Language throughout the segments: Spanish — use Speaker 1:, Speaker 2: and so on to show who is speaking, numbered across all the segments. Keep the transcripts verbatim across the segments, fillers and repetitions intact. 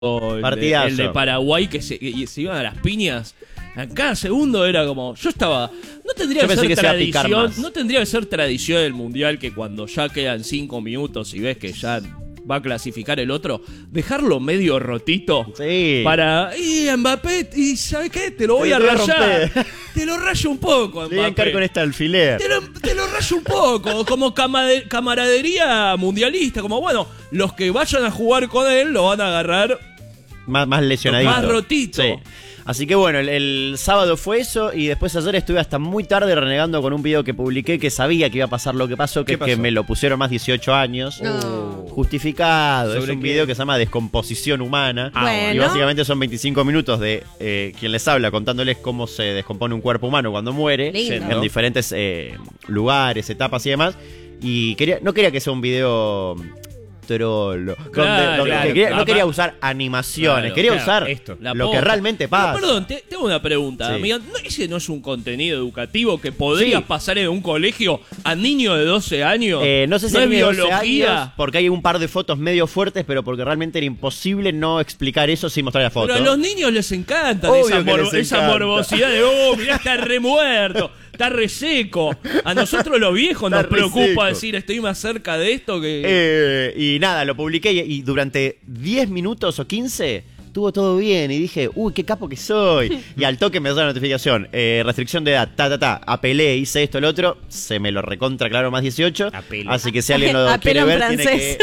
Speaker 1: el, el de Paraguay que se, que se iban a las piñas. En cada segundo era como, yo estaba, no tendría que ser que tradición, no tendría que ser tradición del mundial que cuando ya quedan cinco minutos y ves que ya va a clasificar el otro, dejarlo medio rotito,
Speaker 2: sí,
Speaker 1: para, y Mbappé, y ¿sabes qué? Te lo voy a rayar, te lo rayo un poco, Mbappé.
Speaker 2: Le voy a encar con este alfiler.
Speaker 1: Te lo, te lo rayo un poco, como camade, camaradería mundialista, como bueno, los que vayan a jugar con él lo van a agarrar
Speaker 2: más, más lesionadito,
Speaker 1: más rotito.
Speaker 2: Sí. Así que bueno, el, el sábado fue eso y después ayer estuve hasta muy tarde renegando con un video que publiqué que sabía que iba a pasar lo que pasó, que es que me lo pusieron más dieciocho años. No. Justificado. Es un qué? video que se llama Descomposición Humana.
Speaker 3: Ah, bueno.
Speaker 2: Y básicamente son veinticinco minutos de eh, quien les habla contándoles cómo se descompone un cuerpo humano cuando muere.
Speaker 3: Lindo.
Speaker 2: En diferentes eh, lugares, etapas y demás. Y quería, no quería que sea un video... Trollo.
Speaker 1: Claro,
Speaker 2: donde,
Speaker 1: claro,
Speaker 2: quería,
Speaker 1: claro.
Speaker 2: no quería usar animaciones,
Speaker 1: Claro,
Speaker 2: quería
Speaker 1: claro,
Speaker 2: usar
Speaker 1: esto,
Speaker 2: lo posta. que realmente pasa.
Speaker 1: Pero, perdón, te, tengo una pregunta,
Speaker 2: sí.
Speaker 1: amiga. ¿No, ¿Ese no es un contenido educativo que podrías sí. pasar en un colegio a niños de doce años?
Speaker 2: Eh, no sé si
Speaker 1: ¿No
Speaker 2: es
Speaker 1: biología?
Speaker 2: Años, porque hay un par de fotos medio fuertes, pero porque realmente era imposible no explicar eso sin mostrar la foto.
Speaker 1: Pero a los niños les encanta esa, mor les esa encanta. morbosidad de, oh, mirá, está remuerto. Está reseco. A nosotros los viejos nos preocupa reseco. decir estoy más cerca de esto que...
Speaker 2: Eh, y nada, lo publiqué y, y durante diez minutos o quince estuvo todo bien y dije, uy, qué capo que soy. Y al toque me da la notificación, eh, restricción de edad, ta, ta, ta, apelé, hice esto, el otro, se me lo recontra, claro, más dieciocho. Apelé. Así que si alguien lo quiere ver, tiene que...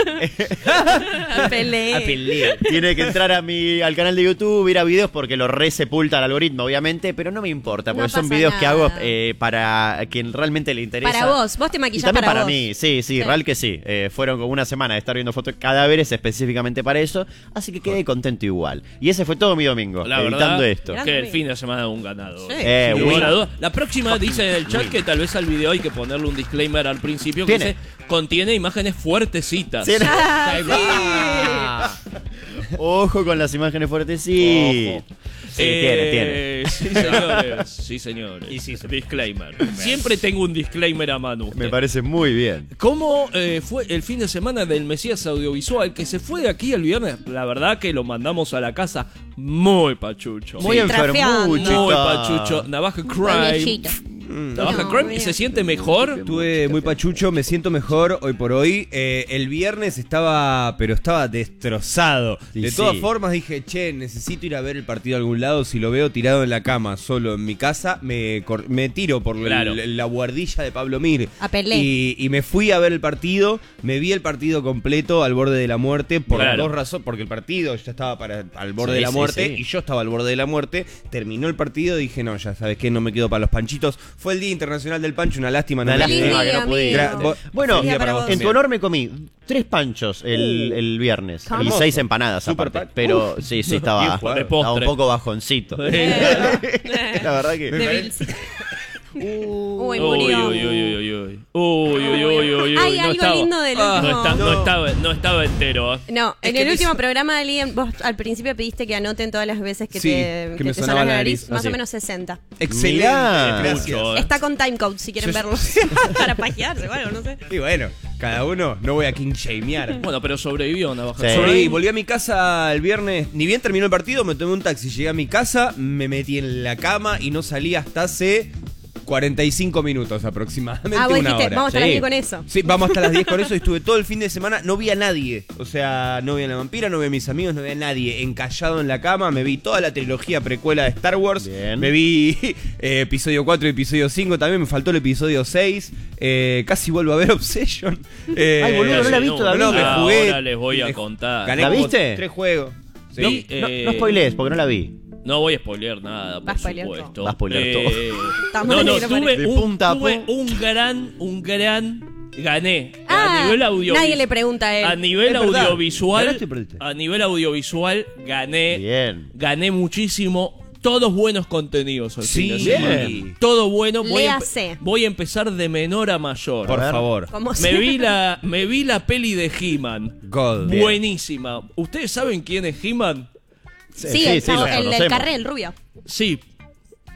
Speaker 3: Apelé.
Speaker 2: Apelé. Tiene que entrar a mi, al canal de YouTube, ir a videos porque lo resepulta el algoritmo, obviamente, pero no me importa, porque no son videos nada. que hago eh, para quien realmente le interesa.
Speaker 3: Para vos, vos te maquillás
Speaker 2: y también
Speaker 3: para,
Speaker 2: para
Speaker 3: vos.
Speaker 2: mí, sí, sí, sí, real que sí. Eh, fueron como una semana de estar viendo fotos de cadáveres específicamente para eso, así que quedé contento igual. Y ese fue todo mi domingo,
Speaker 1: la
Speaker 2: editando
Speaker 1: verdad,
Speaker 2: esto.
Speaker 1: Que el fin de semana un ganador.
Speaker 3: Sí.
Speaker 2: Eh,
Speaker 1: Sin
Speaker 2: bueno.
Speaker 1: duda. La próxima dice en el chat que tal vez al video hay que ponerle un disclaimer al principio que dice, contiene imágenes fuertecitas.
Speaker 2: ¿Sí?
Speaker 3: Ah,
Speaker 2: sí. Ojo con las imágenes fuertes, sí.
Speaker 1: Ojo.
Speaker 2: Sí,
Speaker 1: eh,
Speaker 2: tiene, tiene.
Speaker 1: Sí, señores. Sí, señores.
Speaker 4: Y sí,
Speaker 1: disclaimer. Siempre tengo un disclaimer a mano. Usted.
Speaker 2: Me parece muy bien.
Speaker 1: ¿Cómo eh, fue el fin de semana del Mesías Audiovisual? Que se fue de aquí el viernes. La verdad que lo mandamos a la casa muy pachucho.
Speaker 2: Muy
Speaker 3: sí,
Speaker 2: enfermucho.
Speaker 1: Muy pachucho. Navaja Crime. Navaja
Speaker 3: No,
Speaker 1: Crime. ¿Se siente mejor?
Speaker 4: Estuve muy pachucho, me siento mejor hoy por hoy. Eh, el viernes estaba, pero estaba destrozado.
Speaker 2: Sí,
Speaker 4: de todas
Speaker 2: sí.
Speaker 4: formas dije, che, necesito ir a ver el partido a algún lado. Si lo veo tirado en la cama, solo en mi casa, me, me tiro por
Speaker 1: Claro.
Speaker 4: la, la guardilla de Pablo Mir.
Speaker 3: Apelé.
Speaker 4: Y, y me fui a ver el partido, me vi el partido completo al borde de la muerte por
Speaker 1: Claro.
Speaker 4: dos razones, porque el partido ya estaba para, al borde
Speaker 2: Sí,
Speaker 4: de la
Speaker 2: sí,
Speaker 4: muerte
Speaker 2: sí.
Speaker 4: y yo estaba al borde de la muerte. Terminó el partido, dije, no, ya sabes que no me quedo para los panchitos. Fue el Día Internacional del Pancho, una lástima. No
Speaker 2: Una
Speaker 4: me
Speaker 2: lástima
Speaker 4: quedé.
Speaker 2: que no pude ir.
Speaker 4: Gra-
Speaker 2: Bueno,
Speaker 4: Feliz día para vos
Speaker 2: en tu
Speaker 4: también.
Speaker 2: honor me comí tres panchos el, el viernes y
Speaker 4: Hermoso.
Speaker 2: seis empanadas
Speaker 4: Super
Speaker 2: aparte.
Speaker 4: pan.
Speaker 2: Pero sí, sí, estaba,
Speaker 1: Bien jugado. De
Speaker 2: estaba un
Speaker 1: postre.
Speaker 2: poco bajoncito. La verdad que...
Speaker 3: Debilcito. Uy,
Speaker 1: Uy,
Speaker 3: murió.
Speaker 1: uy, uy, uy, uy, uy. Uy, uy, uy, uy, uy.
Speaker 3: Hay
Speaker 1: no
Speaker 3: algo
Speaker 1: estaba,
Speaker 3: lindo del
Speaker 1: Ah,
Speaker 3: último-
Speaker 1: no, está- no
Speaker 4: No.
Speaker 1: estaba, no estaba entero. ¿eh?
Speaker 3: No,
Speaker 4: Es
Speaker 3: en
Speaker 4: que
Speaker 3: el
Speaker 4: te-
Speaker 3: último programa de Liam, vos al principio pediste que anoten todas las veces que
Speaker 4: Sí,
Speaker 3: te,
Speaker 4: que me
Speaker 3: te
Speaker 4: sonaba
Speaker 3: sonaba
Speaker 4: la
Speaker 3: la
Speaker 4: nariz.
Speaker 3: nariz, más
Speaker 2: Así.
Speaker 3: o menos sesenta.
Speaker 4: Excelente,
Speaker 2: Mirá.
Speaker 4: gracias.
Speaker 1: Mucho, ¿eh?
Speaker 3: Está con timecode si quieren
Speaker 4: Yo-
Speaker 3: verlo. Para pajearse, bueno, no sé.
Speaker 4: Y bueno, cada uno, no voy a king shamear.
Speaker 1: Bueno, pero sobrevivió Navaja.
Speaker 2: Sí.
Speaker 4: Sobreviví, volví a mi casa el viernes, ni bien terminó el partido, me tomé un taxi, llegué a mi casa, me metí en la cama y no salí hasta hace cuarenta y cinco minutos aproximadamente,
Speaker 3: Ah, vos
Speaker 4: una
Speaker 3: dijiste,
Speaker 4: hora.
Speaker 3: vamos a estar
Speaker 2: Sí.
Speaker 3: aquí con eso.
Speaker 4: Sí, vamos hasta las diez con eso y estuve todo el fin de semana, no vi a nadie. O sea, no vi a la vampira, no vi a mis amigos, no vi a nadie. Encallado en la cama, me vi toda la trilogía precuela de Star Wars.
Speaker 2: Bien.
Speaker 4: Me vi eh, episodio cuatro y episodio cinco, también me faltó el episodio seis. Eh, casi vuelvo a ver Obsession. Eh,
Speaker 2: Ay, boludo, no la vi
Speaker 1: no,
Speaker 2: todavía.
Speaker 4: No, me
Speaker 1: Ahora
Speaker 4: jugué.
Speaker 1: les voy a
Speaker 4: me-
Speaker 1: contar.
Speaker 4: Gané
Speaker 2: ¿La
Speaker 4: como
Speaker 2: viste?
Speaker 4: tres juegos. Sí.
Speaker 1: Sí,
Speaker 2: No,
Speaker 1: eh,
Speaker 2: no spoilees, porque no la vi.
Speaker 1: No voy a spoilear nada, por
Speaker 3: Va a spoilear
Speaker 1: supuesto.
Speaker 3: todo.
Speaker 2: Va a spoilear
Speaker 1: Eh,
Speaker 3: Estamos
Speaker 1: No, no,
Speaker 3: negro,
Speaker 1: tuve,
Speaker 2: De
Speaker 1: un,
Speaker 2: punta a
Speaker 1: tuve
Speaker 2: pu-
Speaker 1: un gran, un gran, gané.
Speaker 3: Ah,
Speaker 1: a nivel audiovisual.
Speaker 3: nadie le pregunta a él.
Speaker 1: A nivel
Speaker 4: Es verdad.
Speaker 1: audiovisual,
Speaker 4: Ganaste y perdiste.
Speaker 1: a nivel audiovisual gané,
Speaker 2: Bien.
Speaker 1: gané muchísimo. Todos buenos contenidos al
Speaker 4: Sí.
Speaker 1: fin de semana.
Speaker 4: Bien.
Speaker 1: Todo bueno. Voy a,
Speaker 3: Léase.
Speaker 1: empe- voy a empezar de menor a mayor.
Speaker 4: Por
Speaker 2: A ver.
Speaker 4: favor.
Speaker 3: Como
Speaker 1: Me
Speaker 3: sea.
Speaker 1: vi la, me vi la peli de He-Man.
Speaker 4: God.
Speaker 1: Buenísima. ¿Ustedes saben quién es He-Man?
Speaker 3: Sí,
Speaker 2: Sí,
Speaker 3: el,
Speaker 2: sí,
Speaker 3: chavo-
Speaker 2: lo
Speaker 3: el del
Speaker 2: conocemos.
Speaker 3: carré, el rubio.
Speaker 1: Sí.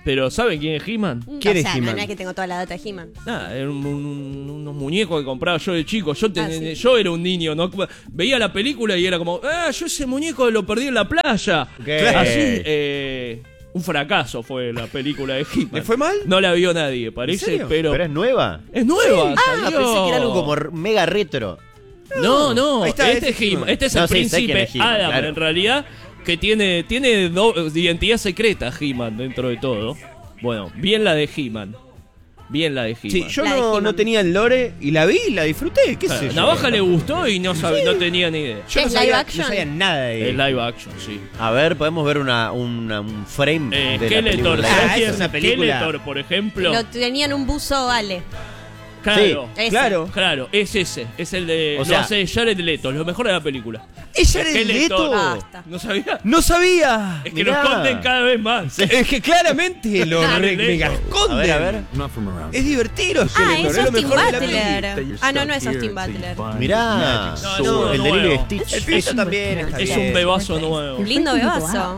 Speaker 1: Pero ¿saben quién es He-Man?
Speaker 4: ¿Quién
Speaker 3: o
Speaker 4: es
Speaker 3: sea,
Speaker 4: He-Man?
Speaker 3: No es que tengo toda la data de He-Man.
Speaker 1: Nada, eran un- un- unos muñecos que compraba yo de chico. Yo, ten-
Speaker 3: Ah, sí.
Speaker 1: yo era un niño, ¿no? Veía la película y era como, ah, yo ese muñeco lo perdí en la playa.
Speaker 2: Ok.
Speaker 1: Así, eh, un fracaso fue la película de He-Man.
Speaker 4: ¿Le fue mal?
Speaker 1: No la vio nadie, parece,
Speaker 4: serio?
Speaker 1: pero...
Speaker 2: Pero es nueva.
Speaker 1: Es nueva.
Speaker 2: Ah,
Speaker 1: salió.
Speaker 2: pensé que era algo como r- mega retro.
Speaker 1: No, no,
Speaker 4: Ahí está,
Speaker 1: este
Speaker 4: este
Speaker 1: es
Speaker 4: es
Speaker 1: He-Man.
Speaker 4: He-Man.
Speaker 1: Este es
Speaker 2: No,
Speaker 1: el
Speaker 2: sí, sé quién
Speaker 1: príncipe
Speaker 2: es He-Man,
Speaker 1: Adam,
Speaker 2: claro.
Speaker 1: en realidad, que tiene, tiene do- identidad secreta He-Man dentro de todo. Bueno, bien la de He-Man. Bien la de He-Man.
Speaker 4: Sí, yo
Speaker 3: La de
Speaker 4: no,
Speaker 3: He-Man.
Speaker 4: no tenía el lore y la vi y la disfruté. ¿Qué
Speaker 1: Claro,
Speaker 4: sé yo?
Speaker 1: Navaja le gustó y no, sabe, no tenía ni idea.
Speaker 4: Yo no
Speaker 3: ¿Es
Speaker 4: sabía,
Speaker 3: live action?
Speaker 4: no sabía nada de
Speaker 1: Es live action, sí.
Speaker 2: A ver, podemos ver una, una- un frame
Speaker 1: Eh,
Speaker 2: de la
Speaker 1: Skeletor,
Speaker 2: película.
Speaker 1: ¿sabes
Speaker 4: Ah,
Speaker 1: quién
Speaker 4: es
Speaker 1: es
Speaker 4: una película.
Speaker 1: Skeletor, por ejemplo?
Speaker 3: Lo tenían un buzo Ale.
Speaker 1: Claro,
Speaker 3: Ese.
Speaker 4: Claro.
Speaker 1: claro, es ese. Es el de.
Speaker 2: O
Speaker 1: lo
Speaker 2: sea-
Speaker 1: hace Jared Leto, lo mejor de la película.
Speaker 4: ¿Es Jared
Speaker 1: Skeletor.
Speaker 4: Leto?
Speaker 3: Basta.
Speaker 1: ¿No sabía?
Speaker 4: ¡No sabía!
Speaker 1: Es que
Speaker 2: Mirá.
Speaker 1: lo esconden cada vez más.
Speaker 4: Es que claramente lo
Speaker 1: Jared
Speaker 4: re-
Speaker 1: Leto.
Speaker 4: mega
Speaker 2: A
Speaker 4: esconden.
Speaker 2: ver, a ver.
Speaker 4: Es divertido,
Speaker 3: Ah,
Speaker 4: Skeletor.
Speaker 3: es
Speaker 4: lo
Speaker 3: Austin
Speaker 4: mejor de la
Speaker 3: Butler.
Speaker 4: peli.
Speaker 3: Ah, no, no es Austin Butler.
Speaker 2: Mirá,
Speaker 1: No,
Speaker 2: su-
Speaker 1: no,
Speaker 2: el
Speaker 1: no,
Speaker 2: delirio de
Speaker 1: nuevo.
Speaker 2: Stitch.
Speaker 4: El pibito también está
Speaker 1: Es
Speaker 4: bien.
Speaker 1: un bebazo nuevo.
Speaker 3: Un lindo bebazo.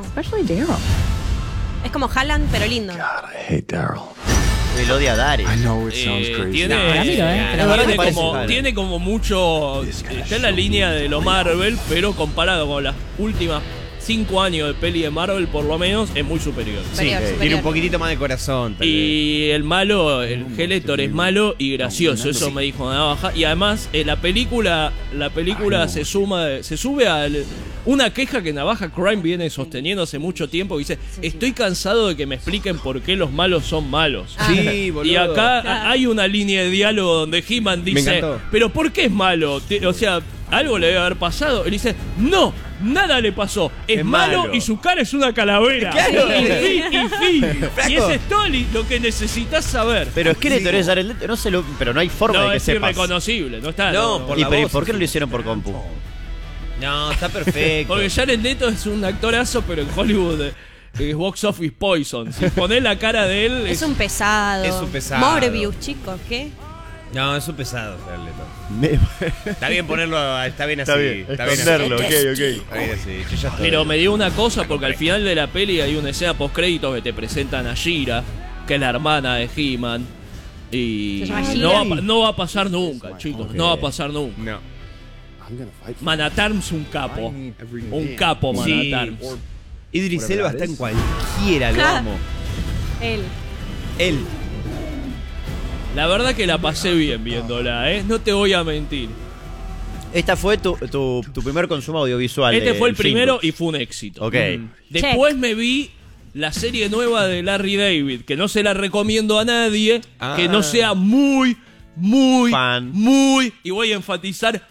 Speaker 3: Es como Haaland, pero lindo.
Speaker 2: Él odia a Dari.
Speaker 1: Eh, tiene,
Speaker 5: Para mí lo es,
Speaker 1: eh,
Speaker 5: pero
Speaker 2: ahora
Speaker 1: tiene
Speaker 2: me parece
Speaker 1: como,
Speaker 2: raro.
Speaker 1: tiene como mucho. Está en la línea de lo Marvel, pero comparado con las últimas cinco años de peli de Marvel, por lo menos, es muy superior.
Speaker 4: Sí,
Speaker 3: Superior,
Speaker 4: tiene
Speaker 3: superior.
Speaker 4: un poquitito más de corazón. tal vez.
Speaker 1: Y el malo, el Skeletor es malo y gracioso, eso me dijo Navaja. Y además, eh, la película, la película se suma, se sube a una queja que Navaja Crime viene sosteniendo hace mucho tiempo. Dice, estoy cansado de que me expliquen por qué los malos son malos.
Speaker 4: Sí, boludo.
Speaker 1: Y acá
Speaker 3: Claro.
Speaker 1: hay una línea de diálogo donde He-Man
Speaker 4: Me
Speaker 1: dice,
Speaker 4: encantó.
Speaker 1: pero ¿por qué es malo? Te- O sea, algo le debe haber pasado. Él dice, no, nada le pasó. Es,
Speaker 4: Es
Speaker 1: malo,
Speaker 4: malo.
Speaker 1: y su cara es una calavera.
Speaker 4: Claro.
Speaker 1: Y fin, y fin.
Speaker 4: Flaco.
Speaker 1: Y ese es todo li- lo que necesitas saber.
Speaker 2: Pero Skeletor es Jared Leto, no se lo, pero no hay forma
Speaker 1: No,
Speaker 2: de que
Speaker 1: es
Speaker 2: sepas.
Speaker 1: irreconocible, no está.
Speaker 4: No,
Speaker 1: no,
Speaker 4: por
Speaker 2: ¿Y,
Speaker 4: la
Speaker 2: pero, ¿y
Speaker 4: voz.
Speaker 2: por qué no lo hicieron por compu?
Speaker 4: No, está perfecto.
Speaker 1: Porque Jared Leto es un actorazo, pero en Hollywood eh, es box office poison. Si ponés la cara de él,
Speaker 3: Es un pesado.
Speaker 4: Es un pesado.
Speaker 3: Morbius, chicos, ¿qué?
Speaker 4: No, es un pesado, Jared Leto.
Speaker 2: Me-
Speaker 4: Está bien ponerlo, está bien así.
Speaker 2: Está bien,
Speaker 4: está bien
Speaker 2: esconderlo,
Speaker 4: así.
Speaker 2: ok, ok.
Speaker 4: Está bien así. Yo ya estoy.
Speaker 1: Pero me dio una cosa porque al final de la peli hay una escena post créditos que te presentan a Shira, que es la hermana de He-Man. Y
Speaker 3: ¿Se llama
Speaker 1: no
Speaker 3: She-Ra?
Speaker 1: va, a pa- no va a pasar nunca, chicos. No va a pasar nunca.
Speaker 4: No.
Speaker 1: Manatarms un capo. Un capo
Speaker 4: Sí.
Speaker 1: Manatarms.
Speaker 4: Idris Elba está en cualquiera, lo
Speaker 3: Ah.
Speaker 4: amo.
Speaker 3: Él.
Speaker 4: Él.
Speaker 1: La verdad que la pasé bien viéndola, ¿eh? No te voy a mentir.
Speaker 2: Esta fue tu, tu, tu primer consumo audiovisual.
Speaker 1: Este
Speaker 2: de-
Speaker 1: fue el
Speaker 2: del
Speaker 1: primero
Speaker 2: Finbox.
Speaker 1: y fue un éxito.
Speaker 2: Ok.
Speaker 1: Mm. Después me vi la serie nueva de Larry David, que no se la recomiendo a nadie,
Speaker 4: Ah.
Speaker 1: que no sea muy, muy,
Speaker 2: Fan.
Speaker 1: muy, y voy a enfatizar,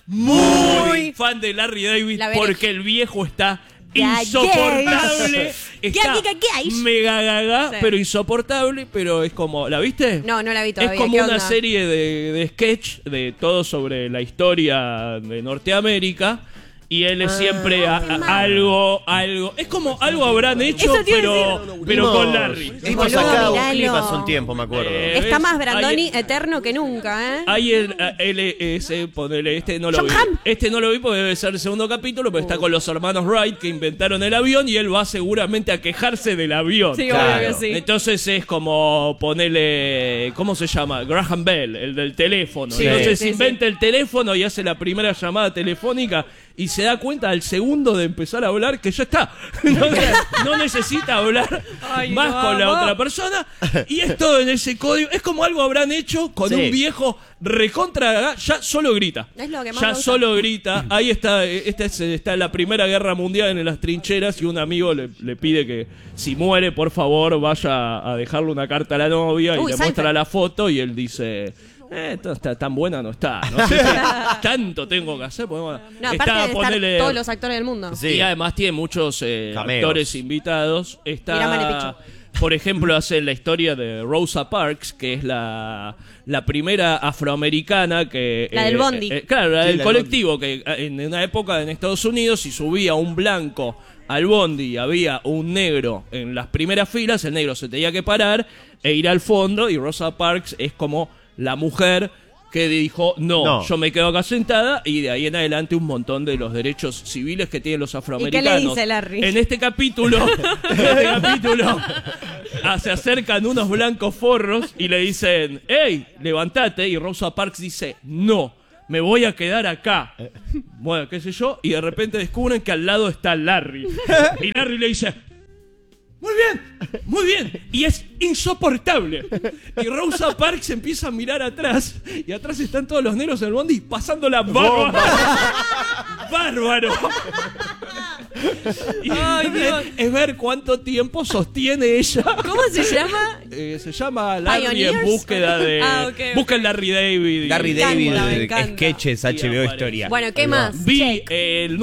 Speaker 1: muy, fan de Larry David,
Speaker 3: La veré.
Speaker 1: porque el viejo está
Speaker 3: Ya,
Speaker 1: insoportable. Está
Speaker 3: Ya, ya, ya, ya.
Speaker 1: mega gaga,
Speaker 3: Sí.
Speaker 1: pero insoportable, pero es como, ¿la viste?
Speaker 3: No, no la vi todavía.
Speaker 1: Es como
Speaker 3: ¿Qué
Speaker 1: una
Speaker 3: onda?
Speaker 1: serie de, de sketch de todo sobre la historia de Norteamérica. Y él es siempre a- a- algo, algo. Es como algo habrán hecho,
Speaker 3: Eso te iba a
Speaker 1: pero,
Speaker 3: decir.
Speaker 1: pero
Speaker 2: Vimos-
Speaker 1: con Larry.
Speaker 2: Vimos
Speaker 3: Boludo,
Speaker 2: acá un
Speaker 3: miralo.
Speaker 2: clip hace un tiempo, me acuerdo.
Speaker 1: Eh,
Speaker 3: Está
Speaker 1: ¿ves?
Speaker 3: más Brandoni
Speaker 1: Hay-
Speaker 3: eterno que nunca, ¿eh?
Speaker 1: Hay el a- L S, ponele, este no lo
Speaker 3: John
Speaker 1: vi.
Speaker 3: Hamm.
Speaker 1: Este no lo vi porque debe ser el segundo capítulo, pero está con los hermanos Wright que inventaron el avión y él va seguramente a quejarse del avión.
Speaker 3: Sí,
Speaker 2: Claro.
Speaker 3: obvio que sí.
Speaker 1: Entonces es como ponerle, ¿cómo se llama? Graham Bell, el del teléfono.
Speaker 2: Sí.
Speaker 1: Entonces
Speaker 3: Sí, sí.
Speaker 1: inventa el teléfono y hace la primera llamada telefónica y se da cuenta al segundo de empezar a hablar que ya está. Entonces, no necesita hablar
Speaker 3: Ay,
Speaker 1: más
Speaker 3: no,
Speaker 1: con la
Speaker 3: vamos.
Speaker 1: otra persona y es todo en ese código. Es como algo habrán hecho con
Speaker 2: Sí.
Speaker 1: un viejo recontra, ya solo grita.
Speaker 3: Es lo que más
Speaker 1: ya
Speaker 3: me gusta.
Speaker 1: solo grita. Ahí está, eh, esta es, está la Primera Guerra Mundial en las trincheras y un amigo le, le pide que si muere, por favor, vaya a dejarle una carta a la novia y
Speaker 3: Uy,
Speaker 1: le
Speaker 3: Seinfeld.
Speaker 1: muestra la foto y él dice... Eh, esta- esta- tan buena no está. No sé si tanto tengo que hacer. Podemos,
Speaker 3: No, aparte
Speaker 1: está,
Speaker 3: de estar
Speaker 1: ponele-
Speaker 3: todos los actores del mundo.
Speaker 2: Sí.
Speaker 1: y además tiene muchos eh,
Speaker 2: Cameos.
Speaker 1: actores invitados. Está,
Speaker 3: Mirámale, Picho.
Speaker 1: por ejemplo, hace la historia de Rosa Parks, que es la, la primera afroamericana que...
Speaker 3: La del Bondi.
Speaker 1: claro, la
Speaker 2: Sí,
Speaker 1: del
Speaker 2: la del
Speaker 1: colectivo, que eh, en una época en Estados Unidos, si subía un blanco al Bondi y había un negro en las primeras filas, el negro se tenía que parar e ir al fondo, y Rosa Parks es como la mujer que dijo, no,
Speaker 2: No.
Speaker 1: yo me quedo acá sentada, y de ahí en adelante un montón de los derechos civiles que tienen los afroamericanos.
Speaker 3: dice Larry?
Speaker 1: En este capítulo, en este capítulo, se acercan unos blancos forros y le dicen, hey, levantate. Y Rosa Parks dice, no, me voy a quedar acá. Bueno, qué sé yo. Y de repente descubren que al lado está Larry. Y Larry le dice, muy bien, muy bien. Y es insoportable. Y Rosa Parks empieza a mirar atrás. Y atrás están todos los negros en el bondi pasando la bárbaro. Bárbaro. Y
Speaker 3: Ay,
Speaker 1: es,
Speaker 3: Dios.
Speaker 1: es ver cuánto tiempo sostiene ella.
Speaker 3: ¿Cómo se llama?
Speaker 1: Eh, se llama Larry
Speaker 3: Pioneers?
Speaker 1: en búsqueda de...
Speaker 3: Ah, ok, ok.
Speaker 1: Busca Larry David. y-
Speaker 4: Larry
Speaker 3: Me
Speaker 4: David,
Speaker 3: encanta, me
Speaker 4: de
Speaker 3: encanta.
Speaker 4: sketches, H B O
Speaker 1: Y
Speaker 4: Historia.
Speaker 3: Bueno, ¿qué
Speaker 4: Ahí va.
Speaker 3: más?
Speaker 1: Vi
Speaker 3: Check.
Speaker 1: el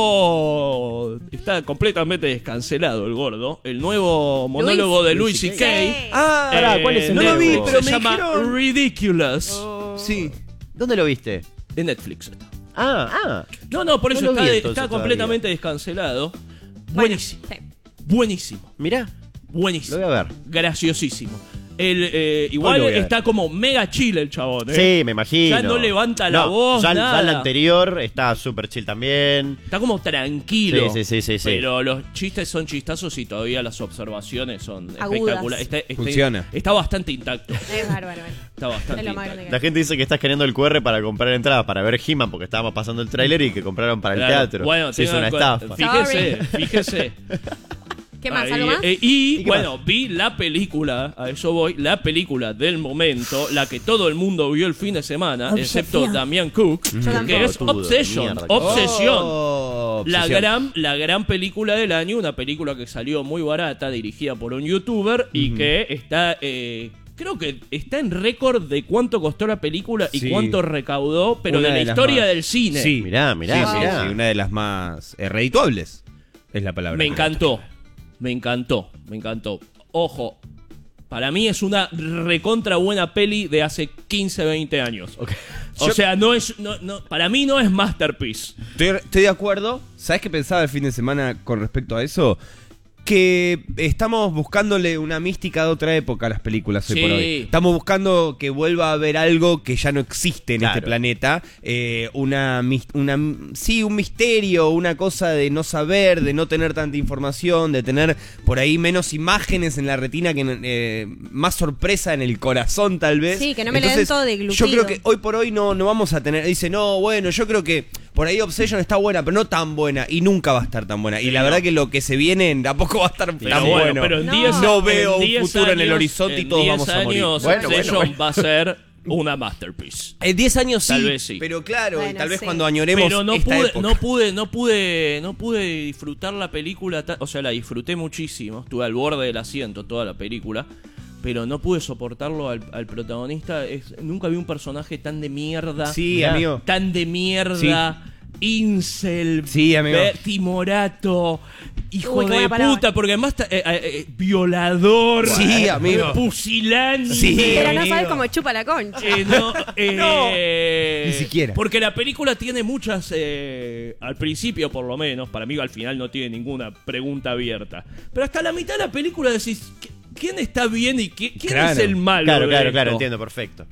Speaker 1: nuevo... Está completamente descancelado el gordo. El nuevo monólogo
Speaker 3: Luis.
Speaker 1: de Louis
Speaker 3: Sí.
Speaker 1: C K.
Speaker 4: Ah,
Speaker 2: Pará, ¿cuál es el
Speaker 4: no lo vi,
Speaker 2: nuevo?
Speaker 4: pero
Speaker 1: se
Speaker 4: me
Speaker 1: llama
Speaker 4: dijeron...
Speaker 1: Ridiculous.
Speaker 4: Sí.
Speaker 2: ¿Dónde lo viste?
Speaker 1: De Netflix está.
Speaker 2: Ah, ah.
Speaker 1: No, no, por
Speaker 2: No
Speaker 1: eso
Speaker 2: lo
Speaker 1: está,
Speaker 2: vi
Speaker 1: de-
Speaker 2: entonces
Speaker 1: está completamente descancelado. Buenísimo.
Speaker 3: Bueno, sí.
Speaker 1: Buenísimo.
Speaker 2: Mirá,
Speaker 1: Buenísimo.
Speaker 2: lo voy a ver.
Speaker 1: Graciosísimo. El, eh, igual
Speaker 2: Hoy lo voy a ver.
Speaker 1: está como mega chill el chabón, ¿eh?
Speaker 2: Sí, me imagino.
Speaker 1: Ya no levanta la
Speaker 2: No,
Speaker 1: voz,
Speaker 2: Ya, ya
Speaker 1: nada.
Speaker 2: el anterior está súper chill también.
Speaker 1: Está como tranquilo.
Speaker 2: Sí, sí, sí, sí, sí.
Speaker 1: Pero los chistes son chistazos y todavía las observaciones son
Speaker 3: Agudas.
Speaker 1: espectaculares. Está, está-
Speaker 4: Funciona.
Speaker 1: Está bastante intacto.
Speaker 3: Es bárbaro.
Speaker 1: Está bastante
Speaker 3: Es lo más
Speaker 1: intacto.
Speaker 3: grande que
Speaker 2: La
Speaker 3: hay.
Speaker 2: gente dice que está escaneando el cu erre para comprar entradas para ver He-Man porque estábamos pasando el tráiler y que compraron para el
Speaker 1: Claro.
Speaker 2: teatro.
Speaker 1: Bueno,
Speaker 2: Se hizo
Speaker 1: tengan
Speaker 2: una
Speaker 1: cu-
Speaker 2: estafa.
Speaker 1: Fíjese, fíjese.
Speaker 3: ¿Qué más?
Speaker 1: Ahí,
Speaker 3: ¿Algo más?
Speaker 1: eh, y,
Speaker 2: ¿Y qué
Speaker 1: bueno,
Speaker 2: más?
Speaker 1: vi la película, a eso voy, la película del momento, la que todo el mundo vio el fin de semana,
Speaker 3: Obsesión.
Speaker 1: excepto Damián Cook,
Speaker 3: tampoco.
Speaker 1: que es
Speaker 2: Pelotudo,
Speaker 1: Obsession.
Speaker 2: mierda.
Speaker 1: Obsesión.
Speaker 4: Oh,
Speaker 1: La
Speaker 4: obsesión.
Speaker 1: gran, la gran película del año, una película que salió muy barata, dirigida por un youtuber y que está, eh, creo que está en récord de cuánto costó la película y
Speaker 4: Sí.
Speaker 1: cuánto recaudó, pero
Speaker 4: Una
Speaker 1: de la
Speaker 4: de las
Speaker 1: historia
Speaker 4: más-
Speaker 1: del cine.
Speaker 4: Sí.
Speaker 2: Mirá, mirá,
Speaker 4: Sí, sí,
Speaker 2: mirá.
Speaker 4: sí, una de las más eh, redituables. Es la palabra.
Speaker 1: Me encantó, me encantó, me encantó. Ojo, para mí es una recontra buena peli de hace quince, veinte años. O
Speaker 4: Yo-
Speaker 1: sea, no es, no, no, para mí no es masterpiece.
Speaker 4: Estoy, estoy de acuerdo. ¿Sabes qué pensaba el fin de semana con respecto a eso? Que estamos buscándole una mística de otra época a las películas hoy
Speaker 1: Sí.
Speaker 4: por hoy. Estamos buscando que vuelva a haber algo que ya no existe en
Speaker 2: Claro.
Speaker 4: este planeta. Eh, una, mis- una, sí, un misterio, una cosa de no saber, de no tener tanta información, de tener por ahí menos imágenes en la retina, que eh, más sorpresa en el corazón tal vez.
Speaker 3: Sí, que no me le den
Speaker 4: Entonces,
Speaker 3: todo
Speaker 4: yo
Speaker 3: deglucido.
Speaker 4: creo que hoy por hoy no, no vamos a tener. Dice, no, bueno, yo creo que por ahí Obsession está buena, pero no tan buena. Y nunca va a estar tan buena. Y
Speaker 1: Sí,
Speaker 4: la
Speaker 1: no.
Speaker 4: verdad que lo que se viene tampoco va a estar
Speaker 1: Pero
Speaker 4: tan
Speaker 1: bueno,
Speaker 4: bueno.
Speaker 1: pero en
Speaker 3: No.
Speaker 1: diez
Speaker 4: No veo
Speaker 1: en
Speaker 4: un
Speaker 1: diez
Speaker 4: futuro en el
Speaker 1: años-
Speaker 4: horizonte y
Speaker 1: en
Speaker 4: todos
Speaker 1: diez
Speaker 4: vamos a morir.
Speaker 1: años,
Speaker 2: Bueno, bueno,
Speaker 1: Obsession
Speaker 2: bueno.
Speaker 1: va a ser una masterpiece.
Speaker 4: En diez años sí,
Speaker 1: Tal vez sí.
Speaker 4: pero claro, y
Speaker 3: Bueno,
Speaker 4: tal vez
Speaker 3: sí.
Speaker 4: cuando añoremos
Speaker 1: Pero no
Speaker 4: esta
Speaker 1: pude,
Speaker 4: época.
Speaker 1: no pude, no pude, no pude disfrutar la película, ta- o sea, la disfruté muchísimo, estuve al borde del asiento toda la película, pero no pude soportarlo al, al protagonista. Es, nunca vi un personaje tan de mierda,
Speaker 4: Sí,
Speaker 2: Mirá.
Speaker 4: amigo.
Speaker 1: tan de mierda, incel,
Speaker 4: Sí, amigo.
Speaker 1: be- timorato, hijo
Speaker 3: Uy, qué
Speaker 1: de
Speaker 3: buena palabra.
Speaker 1: puta, porque además está, eh, eh, eh, violador,
Speaker 4: Sí, amigo.
Speaker 1: pusilánime.
Speaker 4: Sí,
Speaker 3: Pero no
Speaker 4: amigo.
Speaker 3: sabes cómo chupa la concha.
Speaker 1: Eh, no, eh,
Speaker 4: Ni siquiera.
Speaker 1: Porque la película tiene muchas, eh, al principio por lo menos, para mí al final no tiene ninguna pregunta abierta. Pero hasta la mitad de la película decís, ¿qui- ¿quién está bien y qui- quién
Speaker 4: Claro.
Speaker 1: es el malo?
Speaker 2: Claro,
Speaker 1: de
Speaker 2: claro,
Speaker 1: esto?
Speaker 2: claro, entiendo, perfecto.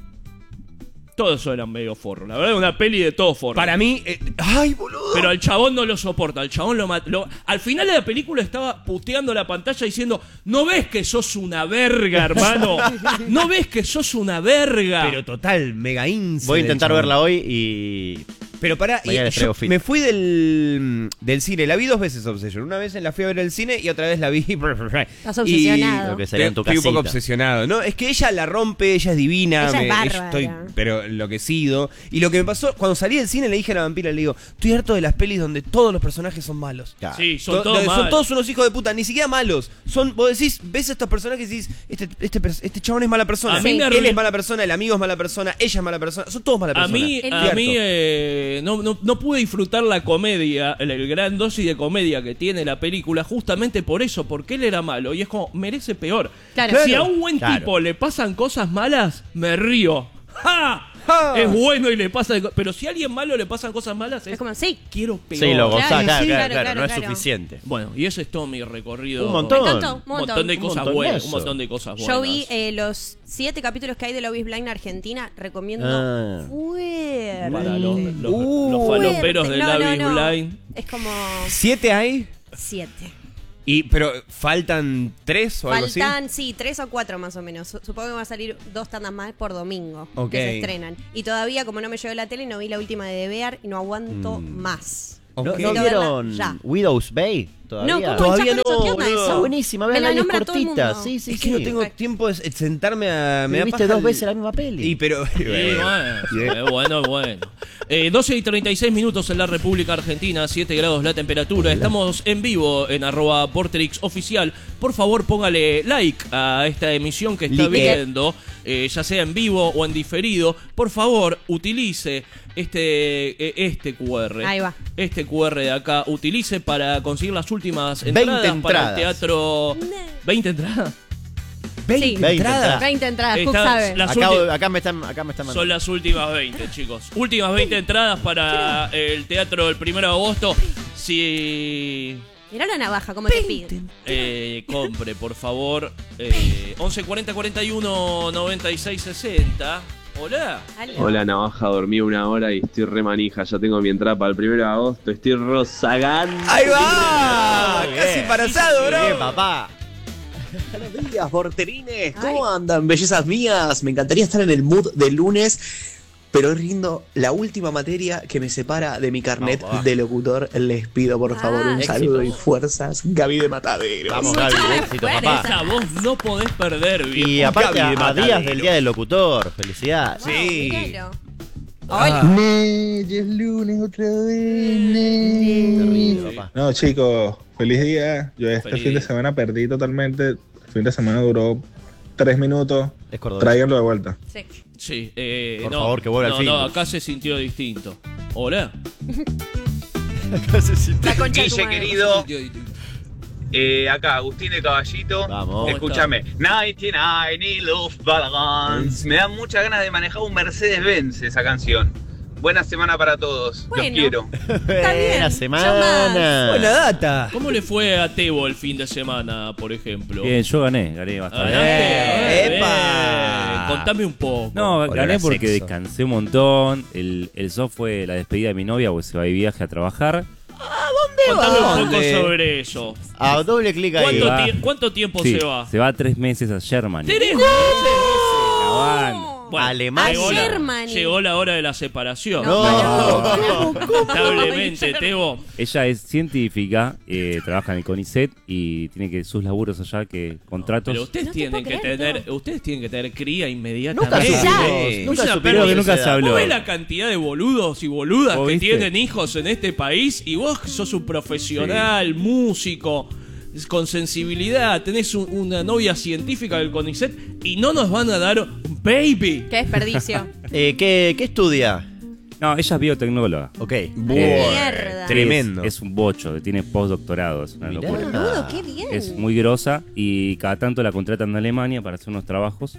Speaker 1: Todo eso era medio forro. La verdad, una peli de todo forro.
Speaker 4: Para mí, eh, ay, boludo.
Speaker 1: Pero al chabón no lo soporta, al chabón lo mata. Al final de la película estaba puteando la pantalla diciendo, ¿no ves que sos una verga, hermano? ¿No ves que sos una verga?
Speaker 4: Pero total, mega incel.
Speaker 2: Voy a intentar
Speaker 4: el chabón.
Speaker 2: verla hoy y...
Speaker 4: Pero pará, y
Speaker 2: Mañana les
Speaker 4: yo
Speaker 2: traigo fit.
Speaker 4: me fui del, del cine. La vi dos veces Obsession. Una vez la fui a ver al cine y otra vez la vi.
Speaker 3: Estás obsesionado.
Speaker 2: Lo que sería en tu
Speaker 4: Estoy un poco
Speaker 2: casita.
Speaker 4: obsesionado. No, es que ella la rompe, ella es divina.
Speaker 3: Ella es
Speaker 4: me-
Speaker 3: bárbara.
Speaker 4: estoy pero enloquecido. Y lo que me pasó, cuando salí del cine le dije a la vampira, le digo, estoy harto de las pelis donde todos los personajes son malos.
Speaker 2: Claro.
Speaker 1: Sí, son
Speaker 4: To-
Speaker 1: todos
Speaker 4: son
Speaker 1: malos.
Speaker 4: todos unos hijos de puta, ni siquiera malos. Son, vos decís, ves a estos personajes y decís, este, este, pers- este chabón es mala persona.
Speaker 1: A mí me
Speaker 4: Él
Speaker 1: arruin-
Speaker 4: es mala persona, el amigo es mala persona, ella es mala persona, son todos mala
Speaker 1: A
Speaker 4: persona.
Speaker 1: mí,
Speaker 3: El-
Speaker 1: a
Speaker 4: Estoy
Speaker 1: mí
Speaker 4: harto.
Speaker 1: eh, no, no, no pude disfrutar la comedia, el, el gran dosis de comedia que tiene la película, justamente por eso, porque él era malo. Y es como, merece peor.
Speaker 3: Claro.
Speaker 1: Si a un buen
Speaker 2: Claro.
Speaker 1: tipo le pasan cosas malas, me río. ¡Ja!
Speaker 4: ¡Ja!
Speaker 1: Es bueno y le pasa. de co- Pero si a alguien malo le pasan cosas malas, es,
Speaker 3: Es como, sí.
Speaker 1: quiero peor.
Speaker 2: Sí, lo gozás,
Speaker 3: Claro,
Speaker 2: claro,
Speaker 3: sí,
Speaker 2: claro,
Speaker 3: claro,
Speaker 2: claro,
Speaker 3: claro,
Speaker 2: no es
Speaker 3: claro.
Speaker 2: suficiente.
Speaker 1: Bueno, y ese es todo mi recorrido.
Speaker 2: Un montón.
Speaker 3: Me encantó. Un
Speaker 1: Un montón de
Speaker 3: montón.
Speaker 1: cosas
Speaker 2: Un montón
Speaker 1: buenas.
Speaker 2: de
Speaker 1: Un
Speaker 2: eso.
Speaker 1: montón de cosas buenas.
Speaker 3: Yo vi eh, los siete capítulos que hay de Love is Blind Argentina. Recomiendo
Speaker 2: Ah.
Speaker 3: fuerte.
Speaker 1: Para los, los,
Speaker 4: Uh,
Speaker 1: los faloperos de
Speaker 3: No,
Speaker 1: Love
Speaker 3: no,
Speaker 1: is
Speaker 3: no.
Speaker 1: Blind.
Speaker 3: Es como
Speaker 4: ¿Siete hay?
Speaker 3: siete.
Speaker 4: Y, pero, ¿faltan tres o algo así?
Speaker 3: Faltan, sí, tres o cuatro más o menos. Supongo que va a salir dos tandas más por domingo
Speaker 4: Ok.
Speaker 3: que se estrenan. Y todavía, como no me llegó la tele, no vi la última de The Bear y no aguanto
Speaker 2: Mm.
Speaker 3: más.
Speaker 2: ¿No,
Speaker 4: Ok.
Speaker 2: ¿no
Speaker 3: Quiero
Speaker 2: vieron
Speaker 3: verla ya.
Speaker 2: Widow's Bay todavía?
Speaker 3: No, ¿cómo
Speaker 4: Todavía
Speaker 3: hinchás con
Speaker 4: no,
Speaker 3: eso? ¿Qué onda
Speaker 4: boludo.
Speaker 3: eso?
Speaker 2: Está buenísima,
Speaker 3: Me
Speaker 2: vean
Speaker 3: la
Speaker 2: la
Speaker 3: nombra todo el
Speaker 2: cortita.
Speaker 3: mundo.
Speaker 2: Sí, sí,
Speaker 4: Es
Speaker 2: sí.
Speaker 4: que no tengo tiempo de sentarme a... Me
Speaker 2: Me
Speaker 4: da
Speaker 2: viste
Speaker 4: paja
Speaker 2: dos
Speaker 4: el-
Speaker 2: veces la misma peli.
Speaker 4: Y pero...
Speaker 1: Sí, bueno, bueno, bueno. Eh, doce y treinta y seis minutos en la República Argentina, siete grados la temperatura. Estamos en vivo en arroba Porterix Oficial. Por favor, póngale like a esta emisión que está
Speaker 2: Like.
Speaker 1: viendo, eh, ya sea en vivo o en diferido. Por favor, utilice este, eh, este Q R.
Speaker 3: Ahí va.
Speaker 1: Este Q R de acá, utilice para conseguir las últimas
Speaker 2: veinte
Speaker 1: entradas, para
Speaker 2: entradas.
Speaker 1: el teatro. ¿veinte entradas?
Speaker 4: veinte
Speaker 3: Sí.
Speaker 2: veinte
Speaker 4: entradas.
Speaker 2: entradas.
Speaker 3: veinte entradas, Cook
Speaker 1: Está-
Speaker 3: sabe.
Speaker 1: las
Speaker 2: Acá,
Speaker 1: ulti-
Speaker 2: acá me están, acá me están
Speaker 1: Son
Speaker 2: mandando.
Speaker 1: las últimas veinte, chicos. Últimas veinte entradas para el teatro del primero de agosto. Si
Speaker 3: Mirá la navaja, como te pide.
Speaker 1: eh, compre, por favor, eh, once cuarenta cuarenta y uno noventa y seis sesenta. Hola.
Speaker 3: Dale.
Speaker 5: Hola Navaja, dormí una hora y estoy re manija. Ya tengo mi entrada para el primero de agosto. Estoy rozagante.
Speaker 4: ¡Ahí va!
Speaker 2: Muy
Speaker 4: Casi
Speaker 2: bien.
Speaker 4: embarazado, bro.
Speaker 2: Bien, papá.
Speaker 6: Buenos días, porterines. ¿Cómo andan, bellezas mías? Me encantaría estar en el mood de lunes, pero rindo la última materia que me separa de mi carnet
Speaker 2: Vamos, va.
Speaker 6: de locutor. Les pido, por favor,
Speaker 3: Ah,
Speaker 6: un
Speaker 2: éxito.
Speaker 6: saludo y fuerzas. Gaby de Matadero.
Speaker 2: Vamos, Gaby, éxito, papá.
Speaker 1: Esa voz no podés perder, viejo.
Speaker 2: Y aparte,
Speaker 4: Gaby de
Speaker 2: a, a días
Speaker 4: Matadero.
Speaker 2: del Día del Locutor. Felicidades.
Speaker 3: Wow,
Speaker 4: Sí.
Speaker 3: míralo.
Speaker 4: Ah.
Speaker 3: Hola.
Speaker 7: Ne, ya es lunes otra vez. ne.
Speaker 2: Terrible, papá.
Speaker 7: No, chicos, feliz día. Yo este
Speaker 1: Feliz.
Speaker 7: fin de semana perdí totalmente. El fin de semana duró tres minutos.
Speaker 2: Es cordobés.
Speaker 7: Tráiganlo de vuelta.
Speaker 3: Sí.
Speaker 1: Sí, eh,
Speaker 2: Por
Speaker 1: no,
Speaker 2: favor, que vuelva
Speaker 1: no,
Speaker 2: al fin.
Speaker 1: No, acá se sintió distinto. Hola.
Speaker 3: La concha de tu
Speaker 8: Guille,
Speaker 3: madre.
Speaker 8: querido, eh, acá Agustín de Caballito.
Speaker 2: Vamos.
Speaker 8: Escúchame, noventa y nueve y Luftballons. Me da muchas ganas de manejar un Mercedes-Benz esa canción. Buena semana para todos.
Speaker 3: Bueno.
Speaker 8: Los quiero.
Speaker 3: Está bien,
Speaker 2: Buena
Speaker 3: yo
Speaker 2: semana.
Speaker 4: Buena data.
Speaker 1: ¿Cómo le fue a Tebo el fin de semana, por ejemplo?
Speaker 9: Bien, yo gané, gané bastante.
Speaker 1: ¿Ganaste?
Speaker 4: ¡Epa!
Speaker 1: Bien. Contame un poco.
Speaker 9: No,
Speaker 4: Olor
Speaker 9: gané
Speaker 4: a
Speaker 9: porque
Speaker 4: sexo.
Speaker 9: descansé un montón. El, el soft fue la despedida de mi novia porque se va de viaje a trabajar.
Speaker 1: Contame un poco
Speaker 4: ¿Dónde?
Speaker 1: sobre eso.
Speaker 2: A doble clic ahí.
Speaker 1: ¿Cuánto,
Speaker 9: va.
Speaker 1: tie- cuánto tiempo
Speaker 9: Sí,
Speaker 1: se va?
Speaker 9: se va tres meses a Germany.
Speaker 1: ¡Tres meses!
Speaker 9: Cabana.
Speaker 1: Bueno,
Speaker 2: Alemania.
Speaker 1: llegó la-
Speaker 3: Germany.
Speaker 1: Llegó la hora de la separación.
Speaker 2: No.
Speaker 1: Lamentablemente, Tebo.
Speaker 9: Ella es científica, eh, trabaja en el CONICET y tiene que sus laburos allá, que contratos.
Speaker 1: Pero ustedes
Speaker 3: No te
Speaker 1: tienen
Speaker 3: puedo
Speaker 1: que
Speaker 3: creer,
Speaker 1: tener,
Speaker 3: Tebo.
Speaker 1: ustedes tienen que tener cría
Speaker 2: Nunca
Speaker 1: inmediatamente.
Speaker 2: supimos.
Speaker 4: Sí.
Speaker 2: Nunca
Speaker 1: Una
Speaker 2: supimos
Speaker 9: Creo que
Speaker 2: esa
Speaker 9: nunca
Speaker 2: edad.
Speaker 9: se habló.
Speaker 1: ¿Vos ves la cantidad de boludos y boludas
Speaker 9: ¿Vos
Speaker 1: que
Speaker 9: viste?
Speaker 1: tienen hijos en este país? Y vos sos un profesional, músico, con sensibilidad, tenés un- una novia científica del CONICET y no nos van a dar un baby.
Speaker 3: Qué desperdicio.
Speaker 2: Eh, ¿qué, ¿Qué estudia?
Speaker 9: No, ella es biotecnóloga.
Speaker 2: Ok.
Speaker 3: Mierda.
Speaker 4: Tremendo.
Speaker 9: Es, es un bocho, tiene postdoctorado, es una
Speaker 2: Mirá.
Speaker 9: locura.
Speaker 3: Boludo, qué bien.
Speaker 9: Es muy grosa y cada tanto la contratan de Alemania para hacer unos trabajos.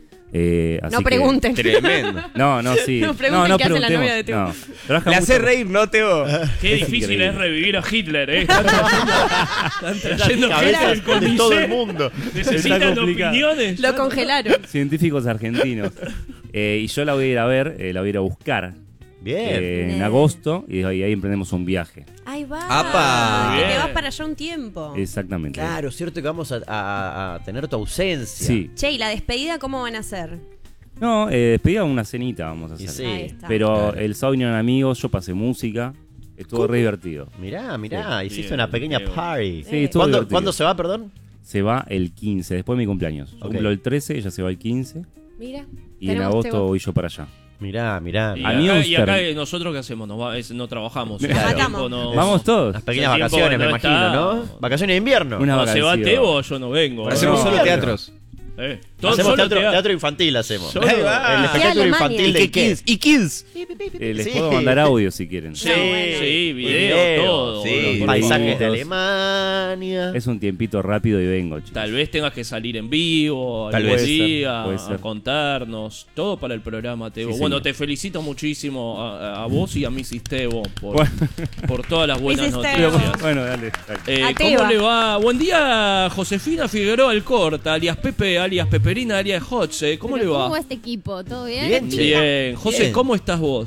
Speaker 9: Eh, así
Speaker 3: No
Speaker 9: que-
Speaker 3: pregunten.
Speaker 4: Tremendo.
Speaker 9: No, no, sí.
Speaker 3: No pregunten qué hace la
Speaker 9: preguntemos,
Speaker 3: novia de Teo.
Speaker 9: no. Trabaja
Speaker 4: Le
Speaker 9: mucho-
Speaker 4: hace reír, ¿no, Teo?
Speaker 1: Qué
Speaker 9: Es
Speaker 1: difícil
Speaker 9: increíble.
Speaker 1: es revivir a Hitler, ¿eh? Están trayendo, están trayendo gente del
Speaker 2: Cabezas de
Speaker 1: CONICET.
Speaker 2: todo el mundo.
Speaker 1: Necesitan
Speaker 9: Está complicado.
Speaker 1: opiniones.
Speaker 3: Lo congelaron.
Speaker 9: Científicos argentinos. Eh, y yo la voy a ir a ver, eh, la voy a ir a buscar
Speaker 2: Bien.
Speaker 9: eh, en
Speaker 3: Bien.
Speaker 9: agosto y ahí, ahí emprendemos un viaje.
Speaker 3: Ahí va.
Speaker 4: ¡Apa!
Speaker 3: Que te
Speaker 1: Bien.
Speaker 3: vas para allá un tiempo.
Speaker 9: Exactamente.
Speaker 2: Claro, cierto que vamos a, a- a tener tu ausencia.
Speaker 9: Sí.
Speaker 3: Che, ¿y la despedida cómo van a hacer?
Speaker 9: No, eh, despedida una cenita vamos a
Speaker 2: Y
Speaker 9: hacer.
Speaker 2: sí.
Speaker 3: Ahí está.
Speaker 9: Pero
Speaker 2: Claro.
Speaker 9: el sábado vinieron amigos, yo pasé música. Estuvo re divertido.
Speaker 2: Mirá, mirá, hiciste
Speaker 1: Bien,
Speaker 2: una pequeña
Speaker 1: bien.
Speaker 2: party.
Speaker 9: Sí, estuvo
Speaker 2: ¿Cuándo,
Speaker 9: divertido.
Speaker 2: ¿Cuándo se va, perdón?
Speaker 9: Se va el quince, después de mi cumpleaños. Yo
Speaker 2: Ok.
Speaker 9: cumplo el trece, ella se va el quince.
Speaker 3: Mira.
Speaker 9: Y en
Speaker 3: tenemos
Speaker 9: agosto
Speaker 3: Tebo.
Speaker 9: voy yo para allá.
Speaker 2: Mirá, mirá.
Speaker 1: Y
Speaker 2: mirá.
Speaker 9: A mí
Speaker 1: acá,
Speaker 9: me
Speaker 1: y acá
Speaker 9: gustaron.
Speaker 1: nosotros qué hacemos, no, va- es- no trabajamos.
Speaker 9: Nos
Speaker 1: Ese
Speaker 3: matamos.
Speaker 1: tiempo no-
Speaker 9: Vamos todos.
Speaker 2: Las pequeñas
Speaker 1: Ese tiempo
Speaker 2: vacaciones, me
Speaker 1: no
Speaker 2: imagino,
Speaker 1: está-
Speaker 2: ¿no? Vacaciones de invierno.
Speaker 9: Una
Speaker 1: No, se va
Speaker 9: vacación.
Speaker 1: Tebo, yo no vengo.
Speaker 4: Hacemos
Speaker 1: No.
Speaker 4: solo teatros.
Speaker 1: Eh, todo
Speaker 2: Hacemos
Speaker 1: solo
Speaker 2: teatro,
Speaker 1: teatro.
Speaker 2: teatro infantil, hacemos.
Speaker 1: Solo-
Speaker 4: Ahí va.
Speaker 2: El
Speaker 3: Sí,
Speaker 2: espectáculo
Speaker 3: Alemania.
Speaker 2: infantil de
Speaker 4: ¿Y kids? ¿Y kids?
Speaker 9: Eh, les
Speaker 2: Sí.
Speaker 9: puedo mandar audio si quieren.
Speaker 2: Sí,
Speaker 1: Sí, video,
Speaker 2: video,
Speaker 1: todo.
Speaker 4: sí.
Speaker 1: boludo, por
Speaker 2: Paisajes
Speaker 1: favor.
Speaker 2: de Alemania.
Speaker 9: Es un tiempito rápido y vengo, chicos.
Speaker 1: Tal vez tengas que salir en vivo
Speaker 4: Tal
Speaker 1: algún
Speaker 4: vez.
Speaker 1: día,
Speaker 9: Puede
Speaker 1: a
Speaker 9: ser.
Speaker 1: contarnos. Todo para el programa, Tebo.
Speaker 9: Sí,
Speaker 1: bueno,
Speaker 9: señor.
Speaker 1: te felicito muchísimo a, a vos y a Missis Tebo por,
Speaker 9: Bueno.
Speaker 1: por todas las buenas
Speaker 3: Missis
Speaker 1: noticias.
Speaker 3: Tebo.
Speaker 9: Bueno, dale. dale.
Speaker 1: Eh,
Speaker 3: A
Speaker 1: ¿Cómo
Speaker 3: Teba.
Speaker 1: le va? Buen día, Josefina Figueroa Alcorta, alias Pepe, alias Peperina, alias Hotze. ¿Cómo
Speaker 10: Pero
Speaker 1: le va?
Speaker 10: ¿Cómo va este equipo? ¿Todo bien?
Speaker 2: Bien, che.
Speaker 1: Bien. José,
Speaker 2: Bien.
Speaker 1: ¿cómo estás vos?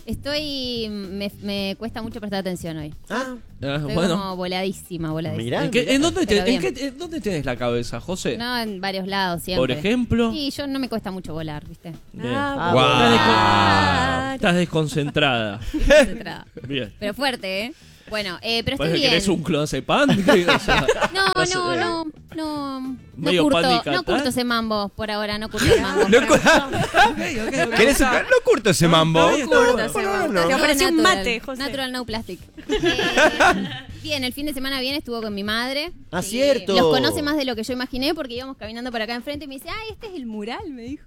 Speaker 10: Estoy. Me, me cuesta mucho prestar atención hoy.
Speaker 2: Ah,
Speaker 10: Estoy
Speaker 1: bueno.
Speaker 10: como voladísima, voladísima.
Speaker 2: Mirá.
Speaker 1: ¿En, qué- en dónde te-
Speaker 10: Pero
Speaker 1: en
Speaker 10: bien.
Speaker 1: qué- en dónde tienes la cabeza, José?
Speaker 10: No, en varios lados siempre.
Speaker 1: Por ejemplo.
Speaker 10: Sí, yo no me cuesta mucho volar, ¿viste?
Speaker 1: Bien.
Speaker 3: Ah,
Speaker 4: Guau.
Speaker 1: Estás, descon- estás desconcentrada.
Speaker 10: Concentrada.
Speaker 1: Bien.
Speaker 10: Pero fuerte, ¿eh? Bueno, eh, pero estoy
Speaker 1: Pues,
Speaker 10: bien.
Speaker 1: ¿querés un clonazepam? ¿Qué? O sea,
Speaker 10: No,
Speaker 1: estás,
Speaker 10: no,
Speaker 1: eh,
Speaker 10: no, no. No
Speaker 1: medio
Speaker 10: curto,
Speaker 1: pánica,
Speaker 10: no curto
Speaker 1: ¿tá?
Speaker 10: ese mambo por ahora, no curto ese mambo.
Speaker 4: No, cu- ¿Querés un- no curto ese mambo.
Speaker 3: No curto ese mambo. Te ofrecí un
Speaker 10: natural,
Speaker 3: mate, José.
Speaker 10: Natural, no plastic. Eh, bien, el fin de semana bien estuvo con mi madre.
Speaker 2: Ah,
Speaker 10: Sí,
Speaker 2: cierto.
Speaker 10: Los conoce más de lo que yo imaginé porque íbamos caminando por acá enfrente y me dice, ay, este es el mural, me dijo.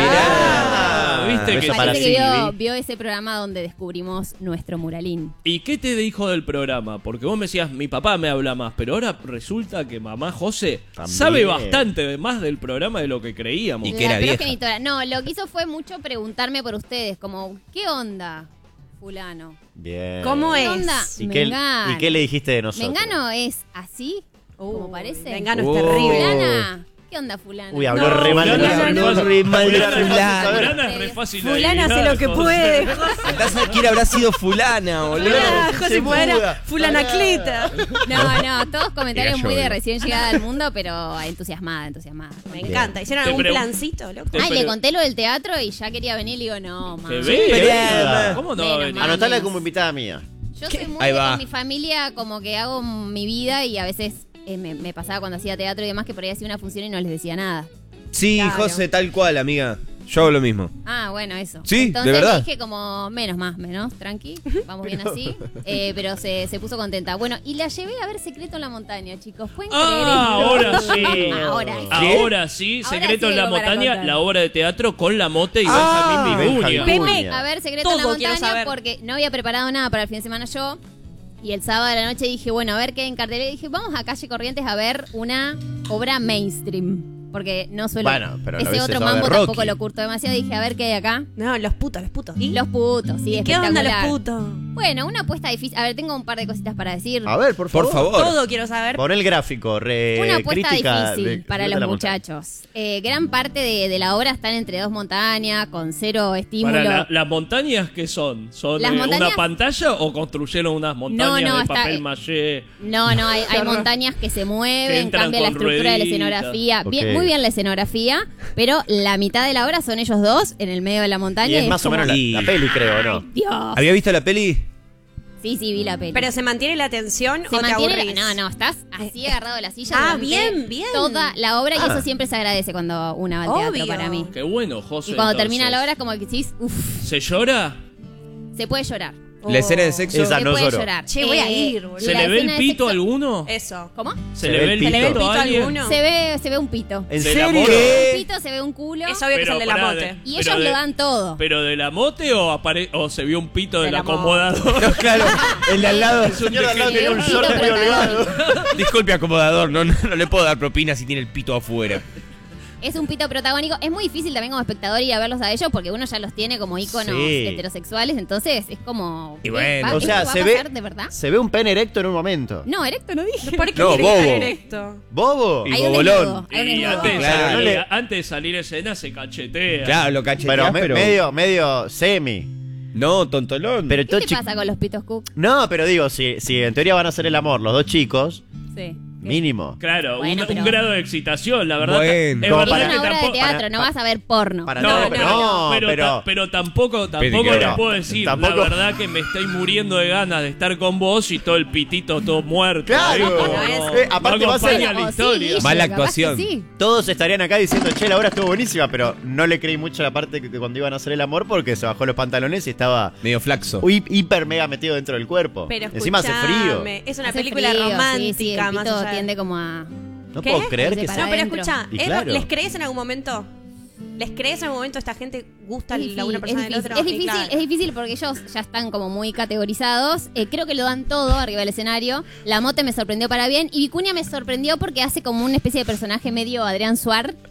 Speaker 2: Mirá.
Speaker 1: ¿Viste
Speaker 2: Beso
Speaker 1: que-
Speaker 2: para
Speaker 10: Parece que vio,
Speaker 2: Silvi.
Speaker 10: vio ese programa donde descubrimos nuestro muralín.
Speaker 1: ¿Y qué te dijo del programa? Porque vos me decías, mi papá me habla más, pero ahora resulta que mamá José
Speaker 2: También.
Speaker 1: sabe bastante más del programa de lo que creíamos.
Speaker 4: Y que
Speaker 10: La
Speaker 4: era vieja.
Speaker 10: progenitora. No, lo que hizo fue mucho preguntarme por ustedes, como, ¿qué onda, fulano?
Speaker 2: Bien.
Speaker 3: ¿Cómo
Speaker 10: ¿Qué
Speaker 3: es?
Speaker 10: onda?
Speaker 2: ¿Y qué,
Speaker 10: Mengano.
Speaker 2: ¿Y qué le dijiste de nosotros?
Speaker 10: ¿Mengano es así? ¿Cómo
Speaker 3: Uh,
Speaker 10: parece?
Speaker 3: Mengano
Speaker 4: Oh.
Speaker 3: es terrible.
Speaker 10: ¿Fulana? ¿Qué onda, fulana?
Speaker 2: Uy, habló
Speaker 3: No,
Speaker 2: re mal de
Speaker 1: Fulana
Speaker 2: la-
Speaker 1: es re
Speaker 2: habló
Speaker 1: fácil.
Speaker 2: re mal de la-
Speaker 1: Fulana es
Speaker 2: Fulana.
Speaker 1: fácil, Fulana es re fácil de
Speaker 3: Fulana hace
Speaker 1: adivinar,
Speaker 3: lo que
Speaker 1: José.
Speaker 3: puede, José.
Speaker 4: Andás a quién habrá sido fulana, boludo.
Speaker 3: Ah, José
Speaker 2: Se
Speaker 3: Fuera,
Speaker 2: muda.
Speaker 3: fulanacleta.
Speaker 10: No, no, todos comentarios
Speaker 4: Era
Speaker 10: muy
Speaker 4: yo,
Speaker 10: de
Speaker 4: eh.
Speaker 10: recién llegada al mundo, pero entusiasmada, entusiasmada.
Speaker 3: Me encanta. ¿Hicieron
Speaker 1: Te
Speaker 3: algún
Speaker 1: pregun-
Speaker 3: plancito, loco?
Speaker 1: Te
Speaker 10: Ay,
Speaker 1: pre-
Speaker 10: le conté lo del teatro y ya quería venir y le digo, no,
Speaker 1: Que
Speaker 10: mamá.
Speaker 1: ve,
Speaker 2: Pero-
Speaker 1: ¿Cómo no va a
Speaker 10: Menos
Speaker 1: venir?
Speaker 10: mal.
Speaker 2: Anotala como invitada mía.
Speaker 10: Yo soy muy
Speaker 4: Ahí
Speaker 10: de
Speaker 4: va.
Speaker 10: con mi familia, como que hago mi vida y a veces eh, me, me pasaba cuando hacía teatro y demás que por ahí hacía una función y no les decía nada.
Speaker 4: Sí,
Speaker 3: Claro.
Speaker 4: José, tal cual, amiga. Yo hago lo mismo.
Speaker 10: Ah, bueno, eso.
Speaker 4: Sí, de
Speaker 10: Entonces
Speaker 4: verdad.
Speaker 10: le dije como, menos más, menos, tranqui, vamos bien así. Eh, pero se, se puso contenta. Bueno, y la llevé a ver Secreto en la Montaña, chicos. ¿Pueden
Speaker 1: Ah,
Speaker 10: creer
Speaker 1: ahora
Speaker 10: esto?
Speaker 1: sí.
Speaker 10: Ahora sí.
Speaker 1: Ahora sí,
Speaker 10: Ahora
Speaker 1: Secreto
Speaker 10: sí
Speaker 1: en la
Speaker 10: vengo para
Speaker 1: Montaña,
Speaker 10: contar.
Speaker 1: la obra de teatro con la Mote y
Speaker 2: Ah,
Speaker 1: Benjamín
Speaker 2: Benjamín
Speaker 1: Vicuña.
Speaker 2: Vicuña.
Speaker 10: A ver, Secreto en la
Speaker 3: Todo quiero
Speaker 10: Montaña,
Speaker 3: saber.
Speaker 10: porque no había preparado nada para el fin de semana yo. Y el sábado de la noche dije, bueno, a ver qué en cartelera. Y dije, vamos a Calle Corrientes a ver una obra mainstream. Porque no suelo.
Speaker 2: Bueno, pero a
Speaker 10: ese
Speaker 2: veces
Speaker 10: otro
Speaker 2: va a
Speaker 10: mambo
Speaker 2: ver
Speaker 10: tampoco
Speaker 2: Rocky.
Speaker 10: lo curto demasiado. Dije, a ver qué hay acá.
Speaker 3: No, los putos, los putos.
Speaker 10: Los putos, sí,
Speaker 3: ¿Y qué onda los
Speaker 10: espectacular.
Speaker 3: putos?
Speaker 10: Bueno, una apuesta difícil. A ver, tengo un par de cositas para decir.
Speaker 2: A ver, por favor.
Speaker 4: Por favor.
Speaker 3: Todo quiero saber.
Speaker 2: Pon el gráfico. Re,
Speaker 10: Una apuesta
Speaker 2: crítica
Speaker 10: difícil
Speaker 2: de-
Speaker 10: para
Speaker 2: de
Speaker 10: los
Speaker 2: la montaña.
Speaker 10: muchachos. Eh, gran parte de, de la obra están entre dos montañas, con cero estímulo.
Speaker 1: Para la- ¿Las montañas qué son? ¿Son
Speaker 10: Las
Speaker 1: eh,
Speaker 10: montañas-
Speaker 1: una pantalla o construyeron unas montañas
Speaker 10: no,
Speaker 1: de
Speaker 10: está-
Speaker 1: papel maché?
Speaker 10: No, no, hay, hay montañas que se
Speaker 1: Que
Speaker 10: mueven,
Speaker 1: entran
Speaker 10: cambia la
Speaker 1: con
Speaker 10: estructura de la
Speaker 1: rueditas.
Speaker 10: escenografía. Bien,
Speaker 2: Ok.
Speaker 10: muy bien la escenografía, pero la mitad de la obra son ellos dos en el medio de la montaña.
Speaker 2: Y es
Speaker 10: y
Speaker 2: más o
Speaker 10: como,
Speaker 2: menos la,
Speaker 4: Y-
Speaker 2: la peli, creo, ¿no?
Speaker 10: Dios.
Speaker 4: ¿Había visto la peli?
Speaker 10: Sí, sí, vi la peli.
Speaker 3: Pero se mantiene la tensión
Speaker 10: se
Speaker 3: o te
Speaker 10: mantiene.
Speaker 3: aburrís?
Speaker 10: No, no, estás así agarrado de la silla.
Speaker 3: Ah,
Speaker 10: durante
Speaker 3: bien, bien.
Speaker 10: Toda la obra y
Speaker 2: Ah.
Speaker 10: eso siempre se agradece cuando una va al teatro
Speaker 3: Obvio.
Speaker 10: para mí.
Speaker 1: Qué bueno, José.
Speaker 10: Y cuando
Speaker 1: entonces.
Speaker 10: termina la obra es como que decís, uff,
Speaker 1: ¿Se llora?
Speaker 10: se puede llorar.
Speaker 4: ¿La escena de sexo?
Speaker 2: Esa
Speaker 10: Se
Speaker 2: no
Speaker 10: puede
Speaker 2: lloro.
Speaker 10: llorar.
Speaker 3: Che, voy a ir, boludo.
Speaker 1: ¿Se
Speaker 10: la
Speaker 1: le ve
Speaker 10: escena
Speaker 1: el
Speaker 10: de
Speaker 1: pito
Speaker 10: sexo-
Speaker 1: a alguno?
Speaker 3: Eso.
Speaker 10: ¿Cómo?
Speaker 1: ¿Se, le ve el
Speaker 2: pito?
Speaker 1: pito,
Speaker 3: ¿Se le ve el pito
Speaker 1: a
Speaker 3: a
Speaker 1: alguien?
Speaker 3: alguno?
Speaker 10: Se ve, se ve un pito.
Speaker 2: ¿En
Speaker 1: ¿De la
Speaker 2: serio?
Speaker 1: moto?
Speaker 10: Un pito, se ve un culo.
Speaker 3: Es obvio que es
Speaker 1: Pero
Speaker 3: el de la
Speaker 1: pará,
Speaker 3: mote.
Speaker 1: de-
Speaker 10: Y
Speaker 1: pero
Speaker 10: ellos
Speaker 1: de-
Speaker 10: lo dan todo.
Speaker 1: ¿Pero de la mote o, apare- o se vio un pito
Speaker 3: De
Speaker 1: del
Speaker 3: la mote.
Speaker 1: acomodador?
Speaker 4: No, claro, el de al lado.
Speaker 2: El señor de al lado
Speaker 10: Se ve
Speaker 2: tenía
Speaker 10: un
Speaker 2: un
Speaker 10: pito
Speaker 2: short muy holgado.
Speaker 10: protagónico.
Speaker 4: Disculpe, acomodador, no, no, no le puedo dar propina si tiene el pito afuera.
Speaker 10: Es un pito protagónico. Es muy difícil también como espectador ir a verlos a ellos porque uno ya los tiene como íconos
Speaker 2: Sí.
Speaker 10: heterosexuales. Entonces es como.
Speaker 4: Y bueno,
Speaker 10: ¿va-
Speaker 2: O
Speaker 10: esto
Speaker 2: sea,
Speaker 10: va a
Speaker 2: se ve,
Speaker 10: pasar de verdad?
Speaker 2: se ve un pene erecto en un momento.
Speaker 10: No, erecto no dije.
Speaker 3: ¿Por qué
Speaker 4: No,
Speaker 3: tiene que estar
Speaker 4: bobo.
Speaker 3: erecto?
Speaker 2: ¿Bobo?
Speaker 4: Y
Speaker 10: Hay un
Speaker 4: bobolón.
Speaker 10: desnudo, hay un
Speaker 1: Y
Speaker 10: desnudo.
Speaker 1: antes,
Speaker 4: Claro,
Speaker 1: de
Speaker 2: no
Speaker 1: salir,
Speaker 2: le-
Speaker 1: antes de salir a escena se cachetea.
Speaker 4: Claro, lo
Speaker 2: Pero,
Speaker 4: cacheteás,
Speaker 2: me-
Speaker 4: pero...
Speaker 2: medio, medio semi.
Speaker 4: No, tontolón.
Speaker 2: Pero
Speaker 10: ¿Qué
Speaker 2: todo
Speaker 10: te
Speaker 2: chi-
Speaker 10: pasa con los pitos Cook?
Speaker 2: No, pero digo, si, si en teoría van a hacer el amor los dos chicos,
Speaker 10: Sí.
Speaker 2: mínimo.
Speaker 1: Claro,
Speaker 10: Bueno,
Speaker 1: un,
Speaker 10: pero-
Speaker 1: un grado de excitación, la verdad.
Speaker 4: Bueno.
Speaker 1: Es
Speaker 2: Como
Speaker 1: verdad
Speaker 2: para-
Speaker 10: Es
Speaker 1: que
Speaker 10: una obra de
Speaker 1: tampoco.
Speaker 10: teatro,
Speaker 2: para-
Speaker 10: no
Speaker 2: para-
Speaker 10: vas a ver porno.
Speaker 2: Para
Speaker 1: No,
Speaker 2: no,
Speaker 1: no,
Speaker 2: pero,
Speaker 1: no, pero,
Speaker 2: pero-
Speaker 1: ta- pero tampoco, tampoco
Speaker 4: que
Speaker 1: les
Speaker 2: no.
Speaker 1: puedo decir.
Speaker 2: Tampoco-
Speaker 1: La verdad que me estoy muriendo de ganas de estar con vos y todo el pitito todo muerto.
Speaker 2: Claro.
Speaker 1: Ahí, como
Speaker 3: No,
Speaker 1: no-
Speaker 2: eh, aparte
Speaker 1: no
Speaker 2: va a ser-
Speaker 1: acompaña la
Speaker 10: O sí,
Speaker 1: historia.
Speaker 10: Guille,
Speaker 4: Mala
Speaker 10: capaz que
Speaker 4: actuación.
Speaker 10: sí.
Speaker 2: todos estarían acá diciendo, che, la obra estuvo buenísima, pero no le creí mucho la parte que cuando iban a hacer el amor porque se bajó los pantalones y estaba
Speaker 4: Medio flaxo.
Speaker 2: hi- hiper mega metido dentro del cuerpo.
Speaker 3: Pero
Speaker 2: Encima hace frío.
Speaker 3: escuchame, Es una
Speaker 10: Hace
Speaker 3: película
Speaker 10: frío,
Speaker 3: romántica,
Speaker 10: sí, sí, el
Speaker 3: más
Speaker 10: pito
Speaker 3: allá de-
Speaker 10: tiende como a.
Speaker 2: No
Speaker 3: ¿Qué?
Speaker 2: puedo creer
Speaker 10: Irse
Speaker 2: que
Speaker 10: para
Speaker 2: sea.
Speaker 3: No, pero
Speaker 10: adentro.
Speaker 3: escucha,
Speaker 2: Y
Speaker 3: ¿es-
Speaker 2: claro.
Speaker 3: ¿les crees en algún momento? ¿Les crees en algún momento esta gente gusta
Speaker 10: Es
Speaker 3: la una
Speaker 10: difícil,
Speaker 3: persona
Speaker 10: es
Speaker 3: del
Speaker 10: difícil,
Speaker 3: otro?
Speaker 10: es
Speaker 3: Y
Speaker 10: difícil,
Speaker 3: claro.
Speaker 10: es difícil porque ellos ya están como muy categorizados. Eh, creo que lo dan todo arriba del escenario. La Mote me sorprendió para bien y Vicuña me sorprendió porque hace como una especie de personaje medio Adrián Suar.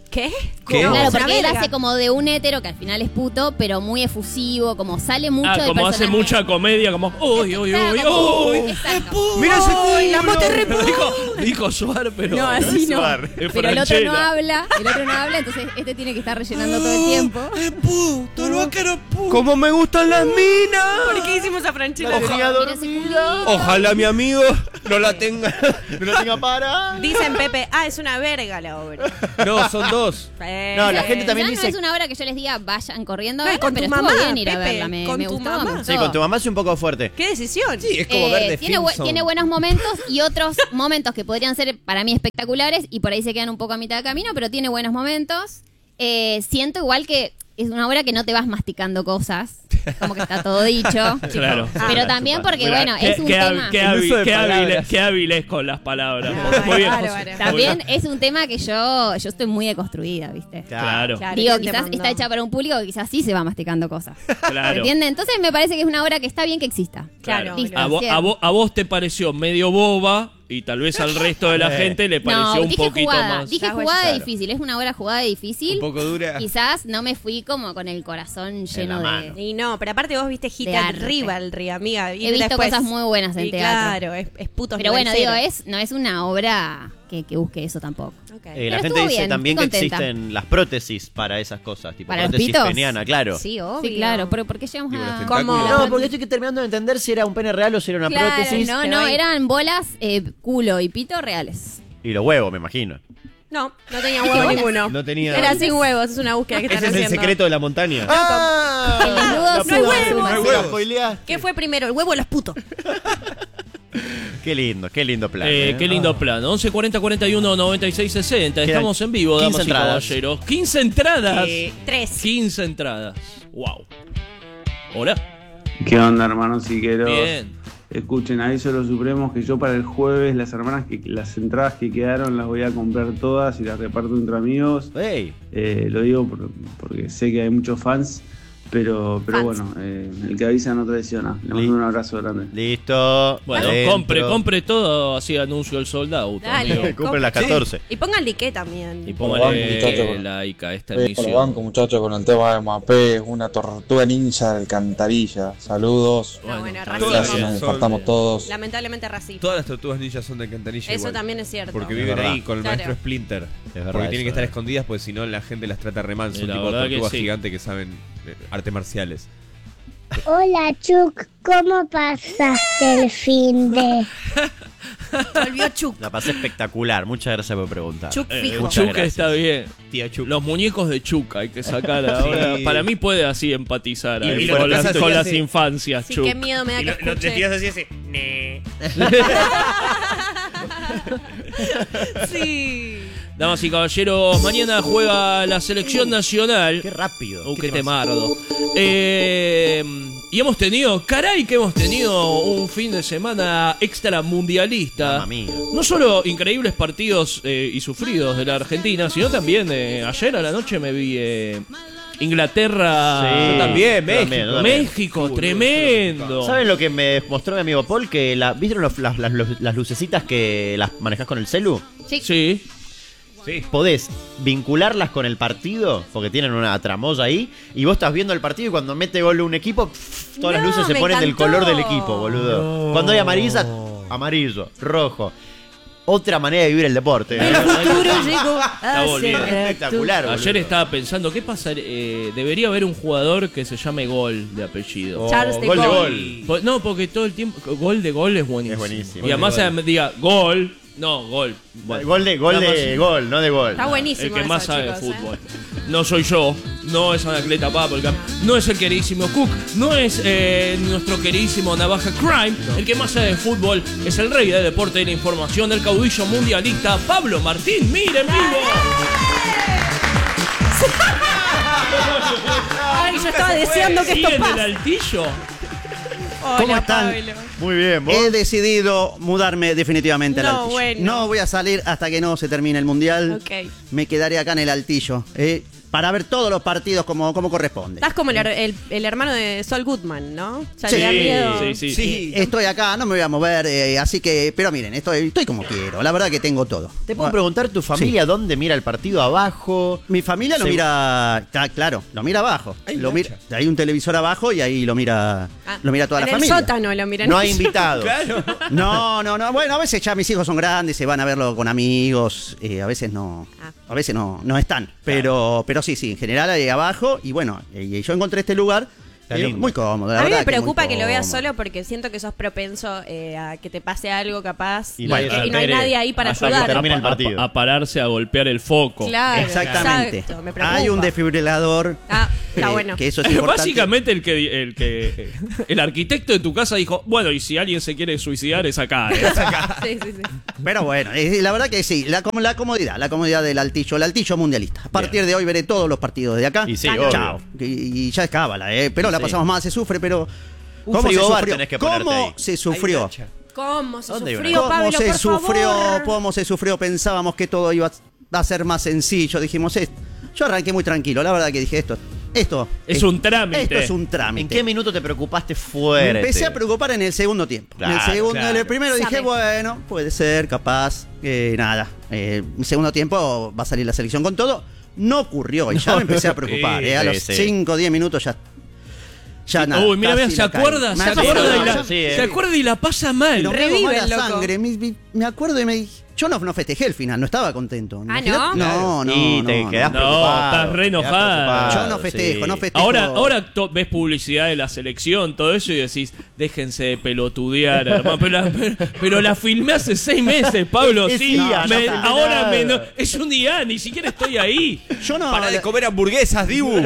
Speaker 3: ¿Qué?
Speaker 4: ¿Qué?
Speaker 10: Claro,
Speaker 3: Una
Speaker 10: porque él
Speaker 3: verga.
Speaker 10: hace como de un hétero que al final es puto, pero muy efusivo, como sale mucho
Speaker 1: Ah,
Speaker 10: de
Speaker 1: como hace
Speaker 10: personaje.
Speaker 1: mucha comedia, como, uy, uy,
Speaker 10: Está
Speaker 1: uy,
Speaker 10: como-
Speaker 1: uy.
Speaker 10: Exacto.
Speaker 4: ¡Mira ese culo!
Speaker 3: la moto re
Speaker 1: Dijo, dijo Suar, pero.
Speaker 10: No, así no.
Speaker 1: Suar, es
Speaker 10: Pero el otro no
Speaker 1: Franchella.
Speaker 10: habla, el otro no habla, entonces este tiene que estar rellenando todo el tiempo.
Speaker 4: ¡Es puto! ¡El vaquero puto! ¡Cómo me gustan las minas!
Speaker 3: ¿Por qué hicimos a Franchella?
Speaker 10: Mira ese culito.
Speaker 4: Ojalá mi amigo no la tenga.
Speaker 2: No lo tenga para.
Speaker 3: Dicen Pepe, ah, es una verga la obra.
Speaker 4: No, son dos.
Speaker 3: Eh,
Speaker 2: No, la gente también
Speaker 10: Quizás
Speaker 2: dice.
Speaker 10: no es una hora que yo les diga vayan corriendo a
Speaker 3: No, y
Speaker 10: verla,
Speaker 3: con
Speaker 10: pero
Speaker 3: tu
Speaker 10: estuvo
Speaker 3: mamá,
Speaker 10: bien ir a
Speaker 3: Pepe,
Speaker 10: verla, me,
Speaker 3: con
Speaker 10: me
Speaker 3: tu
Speaker 10: gustó,
Speaker 3: mamá.
Speaker 10: me gustó.
Speaker 2: Sí, con tu mamá es un poco fuerte.
Speaker 3: ¿Qué decisión?
Speaker 4: Sí, es como ver
Speaker 10: Eh,
Speaker 4: de
Speaker 10: tiene, bu-
Speaker 4: Simpson.
Speaker 10: tiene buenos momentos y otros momentos que podrían ser para mí espectaculares y por ahí se quedan un poco a mitad de camino, pero tiene buenos momentos. Eh, siento igual que es una obra que no te vas masticando cosas, como que está todo dicho.
Speaker 1: Claro.
Speaker 10: Pero también porque,
Speaker 1: Mira,
Speaker 10: bueno,
Speaker 1: qué-
Speaker 10: es un
Speaker 1: qué
Speaker 10: tema...
Speaker 1: hábil- Qué
Speaker 4: El
Speaker 1: hábil,
Speaker 4: uso de
Speaker 1: qué hábil-
Speaker 4: palabras.
Speaker 1: qué hábil es con las palabras.
Speaker 3: No,
Speaker 1: Muy bien.
Speaker 3: bárbaro.
Speaker 1: José.
Speaker 10: También es un tema que yo, yo estoy muy deconstruida, ¿viste?
Speaker 1: Claro,
Speaker 3: Claro,
Speaker 10: Digo,
Speaker 3: ¿quién te
Speaker 10: quizás
Speaker 3: mandó?
Speaker 10: está hecha para un público que quizás sí se va masticando cosas.
Speaker 1: claro.
Speaker 10: ¿Entienden? Entonces me parece que es una obra que está bien que exista.
Speaker 3: Claro.
Speaker 10: Listo,
Speaker 1: A, vo-
Speaker 10: cierro.
Speaker 1: a vo- a vos te pareció medio boba y tal vez al resto de la gente le pareció
Speaker 10: No,
Speaker 1: un
Speaker 10: dije
Speaker 1: poquito
Speaker 10: jugada,
Speaker 1: más.
Speaker 10: dije
Speaker 3: Ya,
Speaker 10: jugada
Speaker 4: claro.
Speaker 10: difícil, es una obra jugada difícil.
Speaker 4: Un poco dura.
Speaker 10: Quizás no me fui como con el corazón lleno
Speaker 2: la
Speaker 10: de...
Speaker 2: mano.
Speaker 3: Y no, pero aparte vos viste Hit
Speaker 10: De
Speaker 3: and
Speaker 10: arte.
Speaker 3: Rivalry, amiga. Y
Speaker 10: He visto
Speaker 3: después-
Speaker 10: cosas muy buenas en
Speaker 3: y
Speaker 10: teatro.
Speaker 3: Claro, es, es puto
Speaker 10: Pero bueno,
Speaker 3: nivel
Speaker 10: digo,
Speaker 3: cero.
Speaker 10: es, no es una obra que, que busque eso tampoco.
Speaker 3: Ok.
Speaker 2: Eh, la
Speaker 10: Pero
Speaker 2: gente
Speaker 10: estuvo
Speaker 2: dice
Speaker 10: bien,
Speaker 2: también que
Speaker 10: estoy contenta.
Speaker 2: existen las prótesis para esas cosas, tipo
Speaker 10: ¿Para los
Speaker 2: prótesis
Speaker 10: pitos?
Speaker 2: peniana, claro.
Speaker 3: Sí, obvio.
Speaker 10: Sí, claro, pero ¿por qué llegamos
Speaker 4: Digo, los
Speaker 10: a...?
Speaker 4: tentáculos.
Speaker 3: ¿Cómo?
Speaker 2: No, porque estoy terminando de entender si era un pene real o si era una
Speaker 10: Claro,
Speaker 2: prótesis.
Speaker 10: no,
Speaker 3: que
Speaker 10: no,
Speaker 3: no hay-
Speaker 10: eran bolas, eh, culo y pito reales.
Speaker 2: Y los huevos, me imagino.
Speaker 3: No, no tenía huevo ninguno.
Speaker 4: No tenía.
Speaker 3: Era sin huevos, es una búsqueda que
Speaker 4: Ese
Speaker 3: están
Speaker 4: es el
Speaker 3: haciendo.
Speaker 4: secreto de la montaña.
Speaker 2: ¡Ah!
Speaker 10: El desnudo
Speaker 2: La
Speaker 10: suda,
Speaker 2: puta,
Speaker 10: suda,
Speaker 2: me
Speaker 10: suda.
Speaker 2: la
Speaker 4: huevos.
Speaker 2: spoileaste.
Speaker 3: ¿Qué fue primero, el huevo o los putos?
Speaker 2: Qué lindo, qué lindo plan.
Speaker 1: Eh,
Speaker 2: eh.
Speaker 1: qué lindo plan. once cuarenta cuarenta y uno noventa y seis sesenta.
Speaker 2: Quedan
Speaker 1: Estamos en vivo, damas
Speaker 2: quince
Speaker 1: y
Speaker 2: entradas.
Speaker 1: caballeros. quince entradas.
Speaker 3: Eh, tres.
Speaker 1: quince entradas. Wow. Hola.
Speaker 5: ¿Qué onda, hermanos siqueros?
Speaker 1: Bien.
Speaker 5: Escuchen, ahí son los supremos que yo para el jueves las hermanas que las entradas que quedaron las voy a comprar todas y las reparto entre amigos.
Speaker 2: Ey,
Speaker 5: Eh, lo digo por- porque sé que hay muchos fans, pero, pero
Speaker 3: Fans.
Speaker 5: bueno, eh, el que avisa no traiciona. Le mando
Speaker 2: Li-
Speaker 5: un abrazo grande.
Speaker 2: listo.
Speaker 1: Bueno,
Speaker 2: Adentro.
Speaker 1: compre, compre todo, así anuncio el sold out.
Speaker 3: Dale.
Speaker 1: amigo.
Speaker 2: Cumple las catorce.
Speaker 3: Y pongan like también.
Speaker 1: Y
Speaker 11: Como
Speaker 1: póngale
Speaker 11: banco, muchacho.
Speaker 1: like a esta
Speaker 11: Eh, con
Speaker 1: emisión.
Speaker 11: el banco, muchachos, con el tema de Mapé, es una tortuga ninja de alcantarilla. Saludos.
Speaker 3: No, bueno,
Speaker 4: Todas
Speaker 3: racismo.
Speaker 11: Gracias,
Speaker 4: son-
Speaker 11: nos faltamos todos.
Speaker 3: Lamentablemente racismo.
Speaker 4: Todas las tortugas ninjas son de alcantarilla.
Speaker 3: Eso
Speaker 4: igual.
Speaker 3: también es cierto.
Speaker 4: Porque
Speaker 2: Es
Speaker 4: viven
Speaker 2: verdad.
Speaker 4: ahí con el
Speaker 3: Claro.
Speaker 4: maestro Splinter.
Speaker 2: Es verdad
Speaker 4: Porque tienen
Speaker 2: eso,
Speaker 4: que estar
Speaker 2: eh.
Speaker 4: escondidas, pues si no la gente las trata re mal. Son
Speaker 1: La
Speaker 4: tipo
Speaker 1: verdad que
Speaker 4: tortugas
Speaker 1: sí.
Speaker 4: gigantes que saben eh, artes marciales.
Speaker 12: Hola Chuck, ¿cómo pasaste el fin de?
Speaker 3: Volvió Chuck.
Speaker 2: La pasé espectacular. Muchas gracias por preguntar.
Speaker 3: Chuck
Speaker 1: Eh,
Speaker 3: fijo.
Speaker 2: muchas
Speaker 1: Chuck
Speaker 2: gracias.
Speaker 1: está bien.
Speaker 4: Tía Chuck.
Speaker 1: Los muñecos de Chuck hay que sacar ahora.
Speaker 4: Sí.
Speaker 1: Para mí puede así empatizar
Speaker 4: Y-
Speaker 1: ahí
Speaker 4: y lo
Speaker 1: con,
Speaker 4: que
Speaker 1: las,
Speaker 4: pasa es
Speaker 1: con
Speaker 4: que
Speaker 1: las
Speaker 4: hace-
Speaker 1: infancias,
Speaker 3: Sí,
Speaker 1: Chuck.
Speaker 3: qué miedo me da
Speaker 4: Y
Speaker 3: que
Speaker 4: lo, lo- te
Speaker 3: escuche.
Speaker 4: tiras así ese. "Ne".
Speaker 3: Sí.
Speaker 1: Damas y caballeros, mañana juega la selección nacional.
Speaker 2: Qué rápido.
Speaker 1: Uh,
Speaker 2: ¿Qué
Speaker 1: qué
Speaker 2: te pasa?
Speaker 1: temardo. Eh, y hemos tenido, caray, que hemos tenido un fin de semana extra mundialista.
Speaker 2: Mamma mía.
Speaker 1: No solo increíbles partidos eh, y sufridos de la Argentina, sino también eh, ayer a la noche me vi eh, Inglaterra.
Speaker 2: Sí.
Speaker 4: Yo también,
Speaker 2: Yo
Speaker 4: México.
Speaker 2: también, yo también.
Speaker 1: México, tremendo.
Speaker 2: ¿Saben lo que me mostró mi amigo Paul? Que la, ¿vieron los- las, las- las lucecitas que las manejás con el celu?
Speaker 1: Sí.
Speaker 4: Sí.
Speaker 2: Podés vincularlas con el partido, porque tienen una tramoya ahí, y vos estás viendo el partido y cuando mete gol un equipo, pff, todas
Speaker 3: No,
Speaker 2: las luces se
Speaker 3: me
Speaker 2: ponen del
Speaker 3: encantó.
Speaker 2: color del equipo, boludo.
Speaker 4: No.
Speaker 2: Cuando hay amarilla, amarillo, rojo. Otra manera de vivir el deporte. ¿eh?
Speaker 3: El futuro llegó.
Speaker 1: Está volviendo.
Speaker 2: Espectacular, boludo.
Speaker 1: Ayer estaba pensando, ¿qué pasa? Eh, debería haber un jugador que se llame Gol de apellido.
Speaker 2: Oh,
Speaker 3: Charles de
Speaker 2: gol de
Speaker 3: Gaulle.
Speaker 2: gol.
Speaker 1: Po- No, porque todo el tiempo. Gol de gol es buenísimo.
Speaker 2: Es buenísimo.
Speaker 1: Y además
Speaker 2: Gol de
Speaker 1: me diga gol. No, gol. Bueno,
Speaker 2: Gol de, gol
Speaker 1: nada
Speaker 2: de
Speaker 1: más.
Speaker 2: gol, no de gol.
Speaker 3: Está buenísimo.
Speaker 1: El que
Speaker 3: eso,
Speaker 1: más sabe de
Speaker 3: chicos, ¿eh?
Speaker 1: fútbol. No soy yo, no es Anacleta Pappelkamp, no es el queridísimo Cook, no es eh, nuestro queridísimo Navaja Crime. El que más sabe de fútbol es el rey de deporte de la información, el caudillo mundialista Pablo Martín. ¡Miren vivo!
Speaker 3: Ay, yo estaba deseando que esto
Speaker 1: ¿Siguen el
Speaker 3: pase.
Speaker 1: altillo?
Speaker 3: Hola,
Speaker 13: ¿Cómo están?
Speaker 3: Pablo.
Speaker 2: Muy bien, vos.
Speaker 13: He decidido mudarme definitivamente al
Speaker 3: No,
Speaker 13: Altillo.
Speaker 3: bueno.
Speaker 13: No voy a salir hasta que no se termine el mundial.
Speaker 3: Ok.
Speaker 13: Me quedaré acá en el Altillo. Eh, para ver todos los partidos como, como corresponde.
Speaker 3: Estás como el, el, el hermano de Saul Goodman, ¿no? Ya
Speaker 13: Sí,
Speaker 3: le da miedo.
Speaker 1: sí, sí,
Speaker 13: Sí, estoy acá, no me voy a mover, eh, así que, pero miren, estoy, estoy como quiero, la verdad que tengo todo.
Speaker 2: ¿Te puedo preguntar tu familia
Speaker 13: Sí.
Speaker 2: dónde mira el partido? ¿Abajo?
Speaker 13: Mi familia lo
Speaker 2: Se-
Speaker 13: mira, ah, claro, lo mira abajo.
Speaker 4: Hay
Speaker 13: Lo
Speaker 4: gacha.
Speaker 13: mira, hay un televisor abajo y ahí lo mira,
Speaker 3: Ah,
Speaker 13: lo mira toda
Speaker 3: en
Speaker 13: la
Speaker 3: el
Speaker 13: familia.
Speaker 3: sótano lo miran.
Speaker 2: No hay invitados.
Speaker 4: Claro.
Speaker 13: No, no, no. Bueno, a veces ya mis hijos son grandes, se van a verlo con amigos. eh, a veces no,
Speaker 3: Ah.
Speaker 13: a veces no, no están. Pero, pero sí, sí, en general ahí abajo. Y bueno, y yo encontré este lugar
Speaker 2: Está
Speaker 13: eh,
Speaker 2: lindo.
Speaker 13: muy cómodo. La
Speaker 3: A mí
Speaker 13: verdad
Speaker 3: me
Speaker 13: que muy
Speaker 3: preocupa que lo veas
Speaker 13: cómodo.
Speaker 3: solo porque siento que sos propenso eh, a que te pase algo capaz
Speaker 2: Y
Speaker 3: y,
Speaker 2: nadie
Speaker 3: y
Speaker 2: se
Speaker 3: no hay
Speaker 1: entere.
Speaker 3: nadie ahí para
Speaker 2: Hasta que
Speaker 3: ayudar.
Speaker 2: termine el
Speaker 1: A- a-
Speaker 2: partido.
Speaker 1: A, pararse a golpear el foco.
Speaker 3: Claro,
Speaker 13: Exactamente.
Speaker 3: exacto, me preocupa.
Speaker 13: Hay un desfibrilador.
Speaker 3: Ah, está
Speaker 13: eh,
Speaker 3: bueno.
Speaker 13: Que eso es importante.
Speaker 1: Básicamente el que el que el arquitecto de tu casa dijo, bueno, y si alguien se quiere suicidar es acá. ¿eh?
Speaker 3: Sí, sí, sí.
Speaker 13: Pero bueno, eh, la verdad que sí, la, com- la comodidad, la comodidad del altillo, el altillo mundialista. A partir de hoy veré todos los partidos de acá.
Speaker 2: Y sí,
Speaker 3: Chao.
Speaker 2: obvio.
Speaker 13: Y, y ya es cábala, eh. Pero
Speaker 2: Y
Speaker 13: la
Speaker 2: sí.
Speaker 13: pasamos mal, se sufre, pero.
Speaker 2: Un
Speaker 13: ¿Cómo se
Speaker 2: frigobar
Speaker 13: sufrió?
Speaker 2: tenés que ponerte
Speaker 13: ¿Cómo
Speaker 2: ahí.
Speaker 13: se sufrió?
Speaker 4: Hay gacha.
Speaker 3: ¿Cómo se
Speaker 2: ¿Dónde
Speaker 3: sufrió,
Speaker 13: ¿Cómo
Speaker 3: Pablo,
Speaker 13: se
Speaker 3: por
Speaker 13: sufrió?
Speaker 3: favor?
Speaker 13: ¿Cómo se sufrió? Pensábamos que todo iba a ser más sencillo. Dijimos, "Eh". Yo arranqué muy tranquilo. La verdad que dije, esto, esto
Speaker 1: Es un trámite.
Speaker 13: Esto es un trámite.
Speaker 2: ¿En qué minuto te preocupaste
Speaker 13: Me
Speaker 2: fuerte?
Speaker 13: empecé a preocupar en el segundo tiempo. en el
Speaker 2: Claro,
Speaker 13: segundo,
Speaker 2: claro.
Speaker 13: en el primero dije,
Speaker 3: Sabe.
Speaker 13: bueno, puede ser, capaz, eh, nada. Eh, en segundo tiempo va a salir la selección con todo. No ocurrió y ya
Speaker 2: No,
Speaker 13: me empecé a preocupar.
Speaker 2: sí,
Speaker 13: eh, a
Speaker 2: sí,
Speaker 13: los
Speaker 2: sí.
Speaker 13: cinco o diez minutos ya. Ya nada.
Speaker 1: Uy, mira, mira,
Speaker 13: casi
Speaker 1: se
Speaker 13: la caí.
Speaker 1: acuerda,
Speaker 13: Me
Speaker 1: se
Speaker 13: acuerdo,
Speaker 1: acuerda y
Speaker 13: yo-
Speaker 1: la,
Speaker 2: sí, eh.
Speaker 1: se acuerda y la pasa mal.
Speaker 13: Pero me hago
Speaker 3: Revive
Speaker 13: mala
Speaker 3: el loco.
Speaker 13: sangre. Me, me- me acuerdo y me dije. Yo no, no festejé el final, no estaba contento.
Speaker 3: Ah,
Speaker 13: Imagínate-
Speaker 3: ¿no?
Speaker 13: No, no.
Speaker 2: Y te
Speaker 13: no,
Speaker 2: quedás
Speaker 13: no.
Speaker 1: No,
Speaker 2: preocupado.
Speaker 1: estás re
Speaker 2: quedás
Speaker 1: enojado.
Speaker 2: preocupado,
Speaker 13: Yo no festejo,
Speaker 2: sí.
Speaker 13: no festejo.
Speaker 1: Ahora, ahora to- ves publicidad de la selección, todo eso y decís, déjense de pelotudear, hermano. Pero la, pero, pero la filmé hace seis meses, Pablo.
Speaker 2: Es
Speaker 1: Sí,
Speaker 2: día,
Speaker 1: me-
Speaker 2: no pasa
Speaker 1: ahora
Speaker 2: nada.
Speaker 1: me, no- es un día, ni siquiera estoy ahí.
Speaker 13: Yo no.
Speaker 4: Para de comer hamburguesas, Dibu.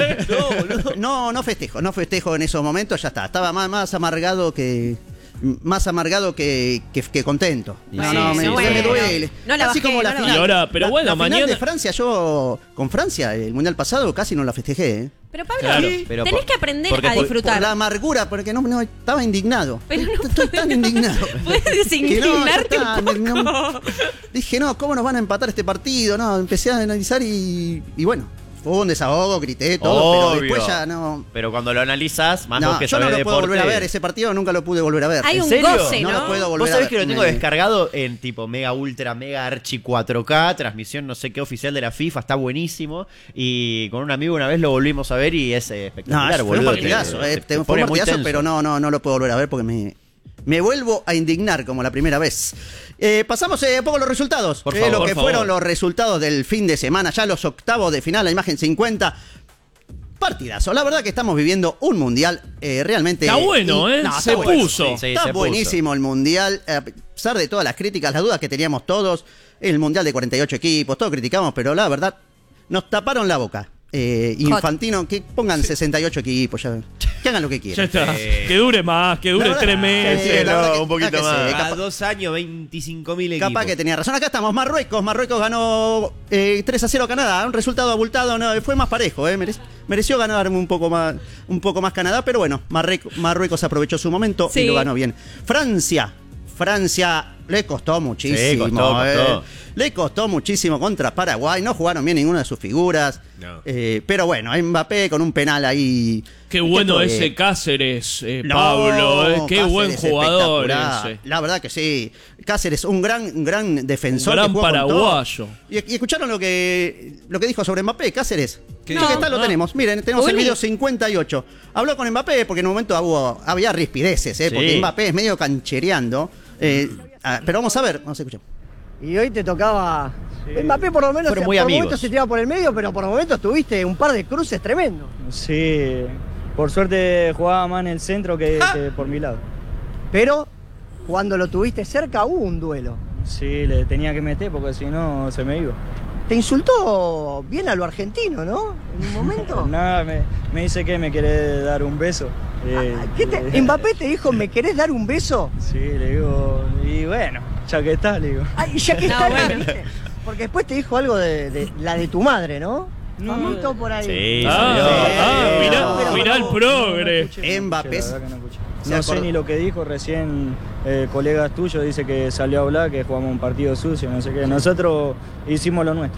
Speaker 13: No, no festejo, no festejo en esos momentos, ya está. Estaba más, más amargado que. Más amargado que, que, que contento. No,
Speaker 3: Sí,
Speaker 13: no, me,
Speaker 3: no,
Speaker 13: me
Speaker 3: bueno.
Speaker 13: duele.
Speaker 3: No la
Speaker 13: Así
Speaker 3: bajé,
Speaker 13: como la
Speaker 3: no la
Speaker 13: final.
Speaker 1: bajé. Y ahora, pero
Speaker 13: La-
Speaker 1: bueno,
Speaker 13: la final
Speaker 1: mañana-
Speaker 13: de Francia, yo con Francia, el mundial pasado, casi no la festejé. ¿eh?
Speaker 3: Pero Pablo,
Speaker 1: Claro,
Speaker 2: pero
Speaker 3: tenés
Speaker 2: por-
Speaker 3: que aprender
Speaker 2: porque
Speaker 3: a
Speaker 2: por-
Speaker 3: disfrutar.
Speaker 13: Por la amargura, porque no, no estaba indignado.
Speaker 3: Pero no
Speaker 13: Estoy tan indignado.
Speaker 3: Puedes
Speaker 13: Que no, ya
Speaker 3: designarte
Speaker 13: está,
Speaker 3: un
Speaker 13: me-
Speaker 3: poco.
Speaker 13: no- dije, no, ¿cómo nos van a empatar este partido? No, empecé a analizar y, y bueno, fue un desahogo, grité todo,
Speaker 2: Obvio.
Speaker 13: pero después ya no.
Speaker 2: Pero cuando lo analizas, más
Speaker 13: No,
Speaker 2: vos que
Speaker 13: yo no
Speaker 2: sabés
Speaker 13: lo
Speaker 2: de
Speaker 13: puedo volver a
Speaker 2: deporte-
Speaker 13: ver. Ese partido nunca lo pude volver a ver.
Speaker 3: Hay
Speaker 2: ¿En
Speaker 3: un
Speaker 2: serio?
Speaker 3: goce, ¿no?
Speaker 13: No lo puedo volver
Speaker 2: Vos
Speaker 13: a
Speaker 2: sabés
Speaker 13: ver.
Speaker 2: que lo tengo
Speaker 13: Me-
Speaker 2: descargado en tipo mega ultra mega archi cuatro K, transmisión no sé qué oficial de la FIFA, está buenísimo. Y con un amigo una vez lo volvimos a ver y es eh,
Speaker 13: No,
Speaker 2: espectacular,
Speaker 13: es- fue un
Speaker 2: boludo.
Speaker 13: partidazo,
Speaker 2: te-
Speaker 13: eh,
Speaker 2: te
Speaker 13: te- fue
Speaker 2: pone
Speaker 13: un
Speaker 2: muy
Speaker 13: partidazo,
Speaker 2: tenso.
Speaker 13: pero no, no, no lo puedo volver a ver porque me, me vuelvo a indignar como la primera vez. Eh, pasamos eh, un poco los resultados.
Speaker 2: Por
Speaker 13: Eh,
Speaker 2: favor,
Speaker 13: lo
Speaker 2: por
Speaker 13: que
Speaker 2: favor.
Speaker 13: fueron los resultados del fin de semana, ya los octavos de final, la imagen cincuenta. Partidazo. La verdad que estamos viviendo un mundial eh, realmente.
Speaker 1: Está bueno, ¿eh?
Speaker 13: está
Speaker 1: Se
Speaker 13: bueno.
Speaker 1: puso.
Speaker 2: Sí, sí,
Speaker 13: Está
Speaker 2: se puso.
Speaker 13: buenísimo el mundial. A pesar de todas las críticas, las dudas que teníamos todos, el mundial de cuarenta y ocho equipos, todo criticamos, pero la verdad, nos taparon la boca. Eh, Infantino, que pongan sesenta y ocho equipos, ya, que hagan lo que
Speaker 1: Ya
Speaker 13: quieran.
Speaker 1: está.
Speaker 2: Eh,
Speaker 1: Que dure más, que dure
Speaker 13: la verdad-
Speaker 1: tres meses.
Speaker 13: Sí,
Speaker 2: Sí,
Speaker 13: la
Speaker 2: no,
Speaker 13: verdad que-
Speaker 2: un poquito
Speaker 13: ah, que sí,
Speaker 2: más.
Speaker 13: capaz-
Speaker 4: A dos años, veinticinco mil equipos.
Speaker 13: Capaz que tenía razón. Acá estamos, Marruecos. Marruecos ganó eh, tres a cero a Canadá. Un resultado abultado, no, fue más parejo. Eh. Mere- mereció ganar un poco más un poco más Canadá, pero bueno, Marruecos, Marruecos aprovechó su momento
Speaker 3: Sí.
Speaker 13: y lo ganó bien. Francia. Francia le costó muchísimo.
Speaker 2: Sí, costó,
Speaker 13: eh.
Speaker 2: costó.
Speaker 13: Le costó muchísimo contra Paraguay. No jugaron bien ninguna de sus figuras.
Speaker 2: No.
Speaker 13: Eh, pero bueno, Mbappé con un penal ahí.
Speaker 1: Qué bueno
Speaker 13: Esto, eh,
Speaker 1: ese Cáceres, eh,
Speaker 13: no,
Speaker 1: Pablo. eh, Qué
Speaker 13: Cáceres
Speaker 1: buen jugador
Speaker 13: espectacular.
Speaker 1: ese.
Speaker 13: La verdad que sí. Cáceres, un gran, un gran defensor.
Speaker 1: Un gran
Speaker 13: que juega con todo.
Speaker 1: paraguayo.
Speaker 13: Y, y escucharon lo que, lo que dijo sobre Mbappé, Cáceres.
Speaker 4: ¿Qué
Speaker 13: Sí,
Speaker 4: dijo?
Speaker 13: que está, lo
Speaker 1: Ah.
Speaker 13: tenemos. Miren, tenemos el
Speaker 3: Uli.
Speaker 13: video cincuenta y ocho. Habló con Mbappé porque en un momento hubo, había rispideces, ¿eh?
Speaker 2: Sí.
Speaker 13: Porque Mbappé es medio canchereando. Eh, ah, pero vamos a ver, vamos a escuchar.
Speaker 14: Y hoy te tocaba. Mbappé por lo menos
Speaker 2: Fueron
Speaker 14: se-
Speaker 2: muy
Speaker 14: por
Speaker 2: amigos.
Speaker 14: momentos se tiraba por el medio, pero por momentos tuviste un par de cruces tremendos.
Speaker 15: Sí, por suerte jugaba más en el centro que, que por mi lado.
Speaker 14: Pero cuando lo tuviste cerca hubo un duelo.
Speaker 15: Sí, le tenía que meter porque si no se me iba.
Speaker 14: Te insultó bien a lo argentino, ¿no? En un momento.
Speaker 15: Nada, me, me dice que me quiere dar un beso. Eh,
Speaker 14: ¿Qué te-
Speaker 15: eh,
Speaker 14: Mbappé te dijo, ¿me querés dar un beso?
Speaker 15: Sí, le digo, y bueno, ya que está, le digo.
Speaker 14: Ay, ya que
Speaker 3: No,
Speaker 14: está,
Speaker 3: bueno.
Speaker 14: ¿viste? Porque después te dijo algo de, de la de tu madre, ¿no?
Speaker 15: No.
Speaker 14: Mamito por ahí.
Speaker 2: Sí,
Speaker 1: Ah,
Speaker 2: salió,
Speaker 1: ah,
Speaker 2: salió.
Speaker 1: mirá,
Speaker 14: Pero-
Speaker 1: mirá el
Speaker 15: No,
Speaker 1: progre.
Speaker 15: no escuché, no
Speaker 13: Mbappé
Speaker 15: escuché, la verdad que no escuché.
Speaker 13: se
Speaker 15: No sé
Speaker 13: acordó.
Speaker 15: ni lo que dijo, recién eh, colegas tuyos dice que salió a hablar, que jugamos un partido sucio, no sé qué. Nosotros hicimos lo nuestro.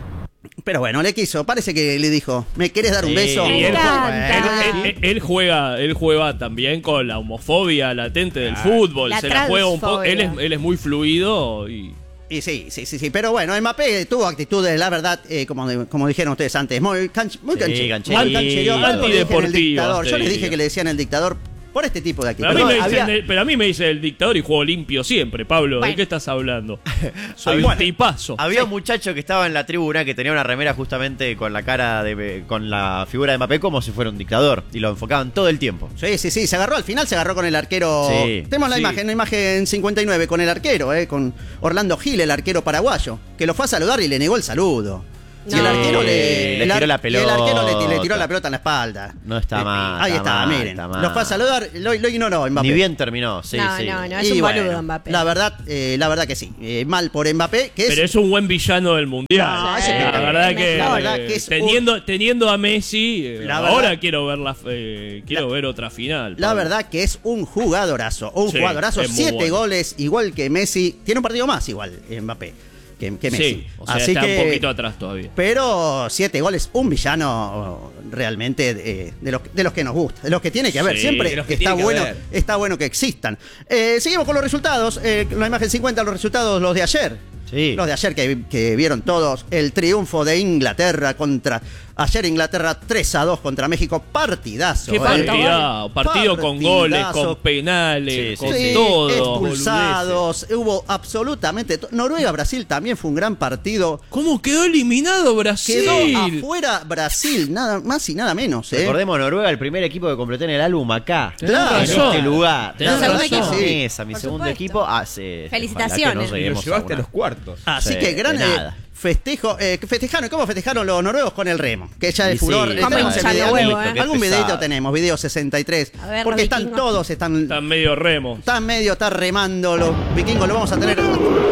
Speaker 13: Pero bueno, le quiso, parece que le dijo, ¿me querés dar un sí, beso?
Speaker 1: Y él,
Speaker 13: juega,
Speaker 1: él, él, él, juega, él juega también con la homofobia latente del ah, fútbol, la se la juega un poco, él es, él es muy fluido y...
Speaker 13: Y sí, sí, sí, sí, pero bueno, Mbappé tuvo actitudes, la verdad, eh, como, como dijeron ustedes antes, muy, canch muy sí, cancherito, antideportivo. Yo les dije que le decían el dictador por este tipo de actitudes.
Speaker 1: Pero, había... pero a mí me dice el dictador y juego limpio siempre, Pablo. Bueno. ¿De qué estás hablando? Soy un tipazo.
Speaker 2: Había un muchacho que estaba en la tribuna que tenía una remera justamente con la cara de con la figura de Mbappé como si fuera un dictador y lo enfocaban todo el tiempo.
Speaker 13: Sí, sí, sí, se agarró al final, se agarró con el arquero. Sí. Tenemos la sí. imagen, la imagen cincuenta y nueve con el arquero, eh, con Orlando Gil, el arquero paraguayo, que lo fue a saludar y le negó el saludo. No. Y el arquero le,
Speaker 2: le tiró la pelota.
Speaker 13: El arquero le, le tiró la pelota en la espalda.
Speaker 2: No está mal.
Speaker 13: Ahí
Speaker 2: está,
Speaker 13: está,
Speaker 2: mal,
Speaker 13: miren.
Speaker 2: Está mal.
Speaker 13: Lo fue a saludar, lo, lo ignoró Mbappé.
Speaker 2: Ni bien terminó, sí,
Speaker 3: no,
Speaker 2: sí.
Speaker 3: No, no, es
Speaker 13: y
Speaker 3: un
Speaker 13: bueno,
Speaker 3: boludo Mbappé.
Speaker 13: La verdad, eh, la verdad que sí. Eh, mal por Mbappé, que es...
Speaker 1: Pero es un buen villano del Mundial.
Speaker 13: No,
Speaker 1: sí, la, verdad que,
Speaker 13: la verdad que es
Speaker 1: teniendo,
Speaker 13: un...
Speaker 1: teniendo a Messi,
Speaker 13: la
Speaker 1: ahora
Speaker 13: verdad,
Speaker 1: quiero ver la, eh, quiero la, ver otra final.
Speaker 13: La Pablo. verdad que es un jugadorazo. Un sí, jugadorazo. Siete bueno. goles, igual que Messi. Tiene un partido más igual, Mbappé. Que, que Messi.
Speaker 1: Sí, o sea,
Speaker 13: Así
Speaker 1: está
Speaker 13: que,
Speaker 1: un poquito atrás todavía.
Speaker 13: Pero siete goles, un villano realmente de, de, los, de los que nos gusta, de los que tiene que haber. Sí, siempre que está bueno, haber. está bueno que existan. Eh, seguimos con los resultados. Eh, la imagen cincuenta, los resultados, los de ayer.
Speaker 2: Sí.
Speaker 13: Los de ayer que, que vieron todos. El triunfo de Inglaterra contra... Ayer Inglaterra tres a dos contra México. Partidazo.
Speaker 1: Qué partidazo. Eh. Partido con goles, con penales, sí, con
Speaker 13: sí,
Speaker 1: todo.
Speaker 13: Expulsados. Boludeces. Hubo absolutamente... Noruega-Brasil también fue un gran partido.
Speaker 1: ¿Cómo quedó eliminado Brasil?
Speaker 13: Quedó afuera Brasil, nada más y nada menos. ¿eh?
Speaker 2: Recordemos, Noruega, el primer equipo que completó en el álbum acá.
Speaker 13: Claro.
Speaker 2: En este lugar.
Speaker 3: Tenés
Speaker 2: la
Speaker 3: equipo.
Speaker 2: Sí. Esa, mi Por segundo supuesto. equipo. Ah, sí,
Speaker 3: felicitaciones.
Speaker 4: Que no lo llevaste a los cuartos.
Speaker 13: Así
Speaker 2: sí,
Speaker 13: que gran... Festejo, eh, festejaron, ¿cómo festejaron los noruegos con el remo? Que ya es furor.
Speaker 3: Sí, tenemos el video, huevo, eh.
Speaker 13: Algún videito tenemos, video sesenta y tres.
Speaker 3: A ver,
Speaker 13: porque están
Speaker 3: vikingos.
Speaker 13: todos, están.
Speaker 1: Están medio remo.
Speaker 13: Están medio, están remando los vikingos, lo vamos a tener.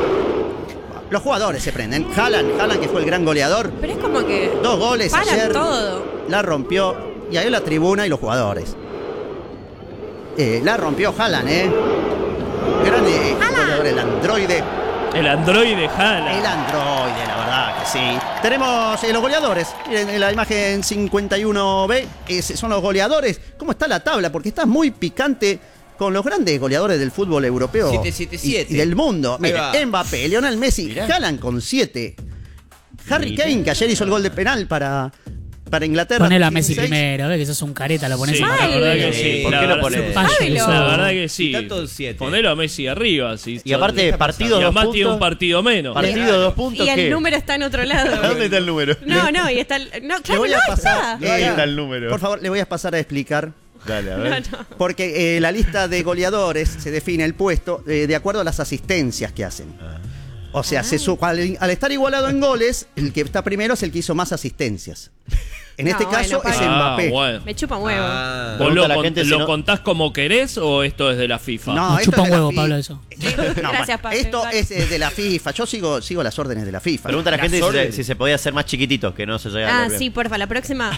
Speaker 13: Los jugadores se prenden. Haaland, Haaland que fue el gran goleador.
Speaker 3: Pero es como que.
Speaker 13: Dos goles
Speaker 3: paran
Speaker 13: ayer.
Speaker 3: todo.
Speaker 13: La rompió. Y ahí la tribuna y los jugadores. Eh, la rompió Haaland, ¿eh? Gran eh, goleador, el androide.
Speaker 1: El androide Haaland.
Speaker 13: El androide, la verdad que sí. Tenemos eh, los goleadores. Miren, en la imagen cincuenta y uno B es, son los goleadores. ¿Cómo está la tabla? Porque está muy picante con los grandes goleadores del fútbol europeo
Speaker 4: siete siete siete.
Speaker 13: Y, y del mundo. Miren, Mbappé, Lionel Messi, Mirá. Haaland con siete. Harry Mirá. Kane, que ayer hizo el gol de penal para... para Inglaterra.
Speaker 16: Ponelo a Messi primero, ¿ves? Que sos un careta, lo pones
Speaker 1: sí,
Speaker 16: en
Speaker 1: la verdad que sí.
Speaker 2: ¿Por qué lo pones?
Speaker 1: La verdad que sí.
Speaker 4: siete.
Speaker 1: Ponelo a Messi arriba. Sí.
Speaker 2: Y aparte, partido dos puntos.
Speaker 1: tiene un partido menos.
Speaker 2: Partido dos puntos.
Speaker 3: Y el
Speaker 2: ¿qué?
Speaker 3: número está en otro lado.
Speaker 2: ¿Dónde está el número?
Speaker 3: No, no, y está el. No, claro,
Speaker 13: le voy a
Speaker 3: no
Speaker 13: pasar,
Speaker 3: está.
Speaker 2: ¿Dónde está el número?
Speaker 13: Por favor, le voy a pasar a explicar.
Speaker 2: Dale, a ver.
Speaker 3: No, no.
Speaker 13: Porque eh, la lista de goleadores se define el puesto eh, de acuerdo a las asistencias que hacen.
Speaker 2: Ah.
Speaker 13: O sea,
Speaker 3: Ah.
Speaker 13: se su- al, al estar igualado en goles, el que está primero es el que hizo más asistencias. En
Speaker 3: No,
Speaker 13: este
Speaker 3: bueno,
Speaker 13: caso es
Speaker 3: Pablo.
Speaker 13: Mbappé.
Speaker 1: Ah, bueno.
Speaker 3: Me chupa un huevo.
Speaker 4: Ah.
Speaker 1: ¿Vos
Speaker 2: Pregunta
Speaker 1: lo,
Speaker 2: a la
Speaker 1: con-
Speaker 2: gente si
Speaker 1: lo
Speaker 2: no-
Speaker 1: contás como querés o esto es de la FIFA?
Speaker 13: No,
Speaker 16: No,
Speaker 13: esto
Speaker 16: chupa
Speaker 13: es
Speaker 16: un
Speaker 13: de la
Speaker 16: huevo,
Speaker 13: fi-
Speaker 16: Pablo, eso.
Speaker 13: No,
Speaker 3: Gracias,
Speaker 13: bueno,
Speaker 3: Pablo.
Speaker 13: esto
Speaker 3: Vale.
Speaker 13: es eh, de la FIFA. Yo sigo, sigo las órdenes de la FIFA.
Speaker 2: Pregunta a la
Speaker 4: Las
Speaker 2: gente si se,
Speaker 4: órdenes.
Speaker 2: si se podía hacer más chiquititos, que no se llega a
Speaker 3: Ah,
Speaker 2: leer bien.
Speaker 3: sí, porfa, la próxima.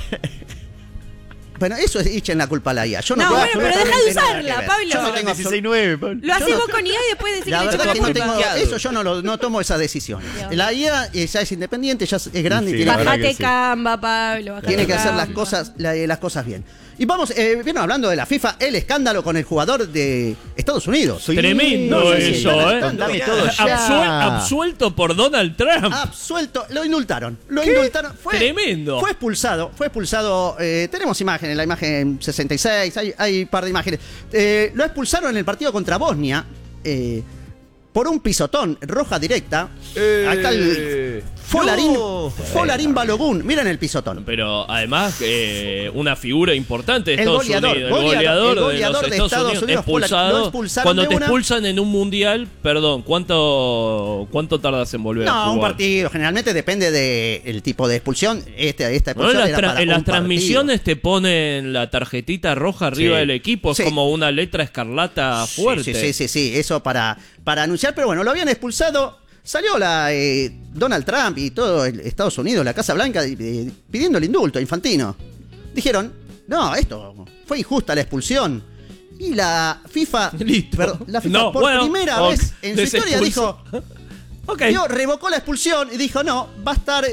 Speaker 13: Bueno, eso es echen la culpa a la I A. Yo no,
Speaker 3: No,
Speaker 13: tengo
Speaker 3: bueno, pero deja de
Speaker 13: absolutamente nada
Speaker 3: usarla,
Speaker 13: que ver.
Speaker 3: Pablo.
Speaker 13: Yo no tengo
Speaker 2: dieciséis nueve, Pablo.
Speaker 3: Lo haces
Speaker 13: Yo no-
Speaker 3: vos con I A y después decís
Speaker 13: La
Speaker 3: que le
Speaker 13: verdad
Speaker 3: chupa
Speaker 13: que
Speaker 3: la
Speaker 13: no
Speaker 3: culpa.
Speaker 13: tengo,
Speaker 4: Bloqueado.
Speaker 13: eso yo no, lo, no tomo esas decisiones.
Speaker 3: Dios.
Speaker 13: La I A eh, ya es independiente, ya es grande
Speaker 2: Sí,
Speaker 13: y tiene,
Speaker 2: la verdad
Speaker 3: Bajate
Speaker 2: que sí.
Speaker 3: Canva, Pablo. Bajate
Speaker 13: tiene que hacer las
Speaker 3: Canva.
Speaker 13: cosas, la- las cosas bien. Y vamos, eh, vieron hablando de la FIFA, el escándalo con el jugador de Estados Unidos.
Speaker 1: Tremendo
Speaker 13: No sé si
Speaker 1: eso,
Speaker 13: están
Speaker 1: ¿eh?
Speaker 13: al tanto.
Speaker 2: Contame todo ya.
Speaker 1: Absuel- absuelto por Donald Trump.
Speaker 13: Absuelto, lo indultaron. Lo indultaron. Fue,
Speaker 1: Tremendo.
Speaker 13: Fue expulsado. Fue expulsado. Eh, tenemos imágenes, la imagen sesenta y seis. Hay, hay un par de imágenes. Eh, lo expulsaron en el partido contra Bosnia. Eh, por un pisotón, roja directa.
Speaker 4: Eh,
Speaker 13: Acá el Folarín,
Speaker 4: no.
Speaker 13: Folarín Balogun. Miren el pisotón.
Speaker 1: Pero además, eh, una figura importante de
Speaker 13: El
Speaker 1: Estados
Speaker 13: goleador,
Speaker 1: Unidos.
Speaker 13: goleador,
Speaker 1: el goleador,
Speaker 13: el goleador
Speaker 1: de,
Speaker 13: de
Speaker 1: los Estados,
Speaker 13: Estados
Speaker 1: Unidos,
Speaker 13: Unidos,
Speaker 1: expulsado.
Speaker 13: lo expulsaron
Speaker 1: Cuando
Speaker 13: de
Speaker 1: te
Speaker 13: una.
Speaker 1: expulsan en un mundial, perdón, ¿cuánto cuánto tardas en volver a
Speaker 13: No,
Speaker 1: jugar?
Speaker 13: un partido. Generalmente depende del tipo de expulsión. Este, esta
Speaker 1: Bueno,
Speaker 13: expulsión
Speaker 1: en las,
Speaker 13: era
Speaker 1: tra-
Speaker 13: para
Speaker 1: en
Speaker 13: un
Speaker 1: las transmisiones
Speaker 13: partido.
Speaker 1: te ponen la tarjetita roja arriba
Speaker 2: Sí.
Speaker 1: del equipo, es
Speaker 13: Sí.
Speaker 1: como una letra escarlata fuerte.
Speaker 13: Sí, sí, sí, sí, eso para, para anunciar, pero bueno, lo habían expulsado. Salió la eh, Donald Trump y todo el Estados Unidos, la Casa Blanca, eh, pidiendo el indulto a Infantino. Dijeron, no, esto fue injusta la expulsión. Y la FIFA,
Speaker 1: Listo.
Speaker 13: perdón, la FIFA
Speaker 1: No,
Speaker 13: por
Speaker 1: bueno,
Speaker 13: primera
Speaker 1: ok,
Speaker 13: vez en su historia dijo,
Speaker 1: desexpulsó. Ok.
Speaker 13: dio- revocó la expulsión y dijo, no, va a estar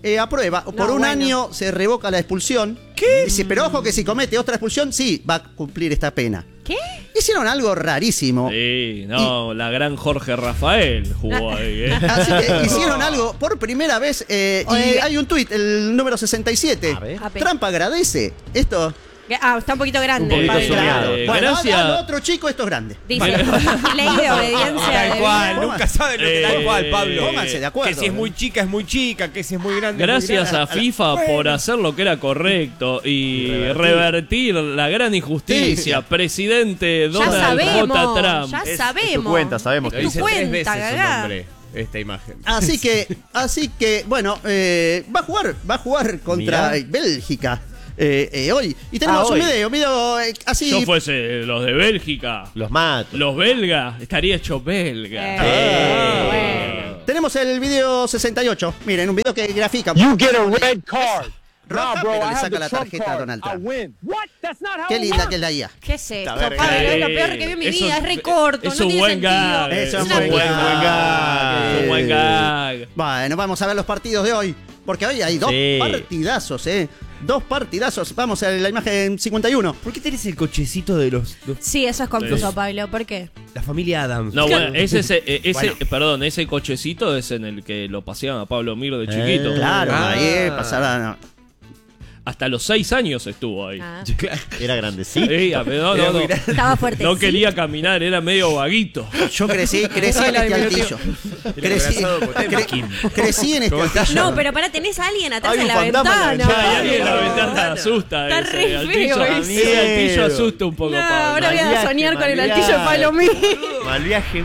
Speaker 13: eh, aprueba. Por
Speaker 3: No,
Speaker 13: un
Speaker 3: bueno.
Speaker 13: año se revoca la expulsión. ¿Qué? Dice, pero ojo que si comete otra expulsión, sí, va a cumplir esta pena.
Speaker 3: ¿Qué?
Speaker 13: Hicieron algo rarísimo.
Speaker 1: Sí, no, la gran Jorge Rafael jugó ahí, ¿eh?
Speaker 13: Así que hicieron algo por primera vez. eh, y
Speaker 3: Oye.
Speaker 13: hay un tuit, el número sesenta y siete.
Speaker 2: A ver.
Speaker 3: A ver.
Speaker 13: Trump agradece. Esto.
Speaker 3: Ah, está un poquito grande.
Speaker 2: Un poquito
Speaker 3: Pablo.
Speaker 2: soleado.
Speaker 1: Eh,
Speaker 13: Bueno,
Speaker 1: gracias.
Speaker 13: al otro chico, esto es grande.
Speaker 3: Dice, ley de obediencia.
Speaker 4: Tal
Speaker 3: de
Speaker 4: cual,
Speaker 3: vida.
Speaker 4: nunca saben lo que
Speaker 1: Eh,
Speaker 4: tal cual, Pablo.
Speaker 13: Pónganse de acuerdo.
Speaker 4: Que si es muy chica, es muy chica, que si es muy grande. es muy
Speaker 1: Gracias
Speaker 4: grande.
Speaker 1: a FIFA por hacer lo que era correcto y revertir, la gran injusticia.
Speaker 13: Sí.
Speaker 1: Presidente
Speaker 3: Ya
Speaker 1: Donald
Speaker 3: sabemos,
Speaker 1: J. Trump.
Speaker 3: ya
Speaker 2: Es- es tu
Speaker 3: sabemos.
Speaker 2: cuenta, sabemos
Speaker 3: Es
Speaker 2: que
Speaker 3: tu
Speaker 4: Dice
Speaker 2: dice
Speaker 4: tres
Speaker 3: cuenta,
Speaker 4: veces su
Speaker 3: gagá.
Speaker 4: nombre, esta imagen.
Speaker 13: Así que, así que, bueno, eh, va a jugar, va a jugar contra
Speaker 2: Mirá.
Speaker 13: Bélgica eh, eh, hoy. Y tenemos
Speaker 2: Ah,
Speaker 13: un
Speaker 2: hoy.
Speaker 13: video, un video eh, así.
Speaker 1: Yo fuese los de Bélgica,
Speaker 2: Los mato.
Speaker 1: los belgas, estaría hecho belga.
Speaker 3: Eh, bueno.
Speaker 13: Tenemos el video sesenta y ocho. Miren, un video que grafica.
Speaker 17: You get a red card.
Speaker 13: Roja,
Speaker 17: Nah, bro,
Speaker 13: pero
Speaker 17: I
Speaker 13: le
Speaker 17: have
Speaker 13: saca
Speaker 17: the
Speaker 13: la
Speaker 17: Trump
Speaker 13: tarjeta a
Speaker 17: card.
Speaker 13: Donald
Speaker 17: I
Speaker 13: Trump.
Speaker 17: win. What? That's not how
Speaker 13: Qué
Speaker 17: it
Speaker 13: linda
Speaker 17: works.
Speaker 13: que es la I A.
Speaker 3: ¿Qué es esto,
Speaker 2: verga.
Speaker 3: Pablo? Es lo
Speaker 1: Eh,
Speaker 3: peor que vi en mi
Speaker 1: eso-
Speaker 3: vida. Es re corto.
Speaker 1: Es
Speaker 3: no
Speaker 1: un
Speaker 3: tiene
Speaker 1: buen
Speaker 3: sentido.
Speaker 1: gag.
Speaker 13: Es un
Speaker 1: Es
Speaker 13: buen
Speaker 1: un buen
Speaker 13: gag.
Speaker 1: gag. Es un buen gag.
Speaker 13: Bueno, vamos a ver los partidos de hoy. Porque hoy hay dos
Speaker 2: Sí.
Speaker 13: partidazos, ¿eh? Dos partidazos. Vamos a la imagen cincuenta y uno.
Speaker 4: ¿Por qué tenés el cochecito de los, los-
Speaker 3: Sí, eso es confuso,
Speaker 1: Sí.
Speaker 3: Pablo. ¿Por qué?
Speaker 4: la familia Adams?
Speaker 1: No, bueno, ese, ese, eh, ese
Speaker 13: Bueno.
Speaker 1: perdón, ese cochecito es en el que lo paseaban a Pablo Mir de chiquito.
Speaker 13: Claro,
Speaker 4: Ah.
Speaker 13: ahí pasaron.
Speaker 1: Hasta los seis años estuvo ahí.
Speaker 3: Ah.
Speaker 2: Era grandecito.
Speaker 1: Sí, a- no, no, no.
Speaker 3: Estaba fuerte.
Speaker 1: No quería caminar, era medio vaguito.
Speaker 13: Yo crecí, crecí en este altillo. Crecí, cre- crecí en este altillo.
Speaker 3: No, pero para, tenés a alguien atrás
Speaker 2: Hay
Speaker 3: en
Speaker 2: un
Speaker 3: la
Speaker 2: fantasma en la
Speaker 3: ventana.
Speaker 2: ventana.
Speaker 1: Ya, y alguien en la ventana asusta.
Speaker 3: Está
Speaker 1: ese
Speaker 3: re
Speaker 1: altillo,
Speaker 3: feo
Speaker 1: ese altillo
Speaker 2: eso.
Speaker 1: asusta un poco,
Speaker 3: No,
Speaker 1: Pablo.
Speaker 3: ahora voy a
Speaker 2: Mal
Speaker 3: soñar
Speaker 2: viaje,
Speaker 3: con el
Speaker 2: mal
Speaker 3: altillo de
Speaker 2: viaje.
Speaker 3: Pablo Mir.
Speaker 2: Mal viaje,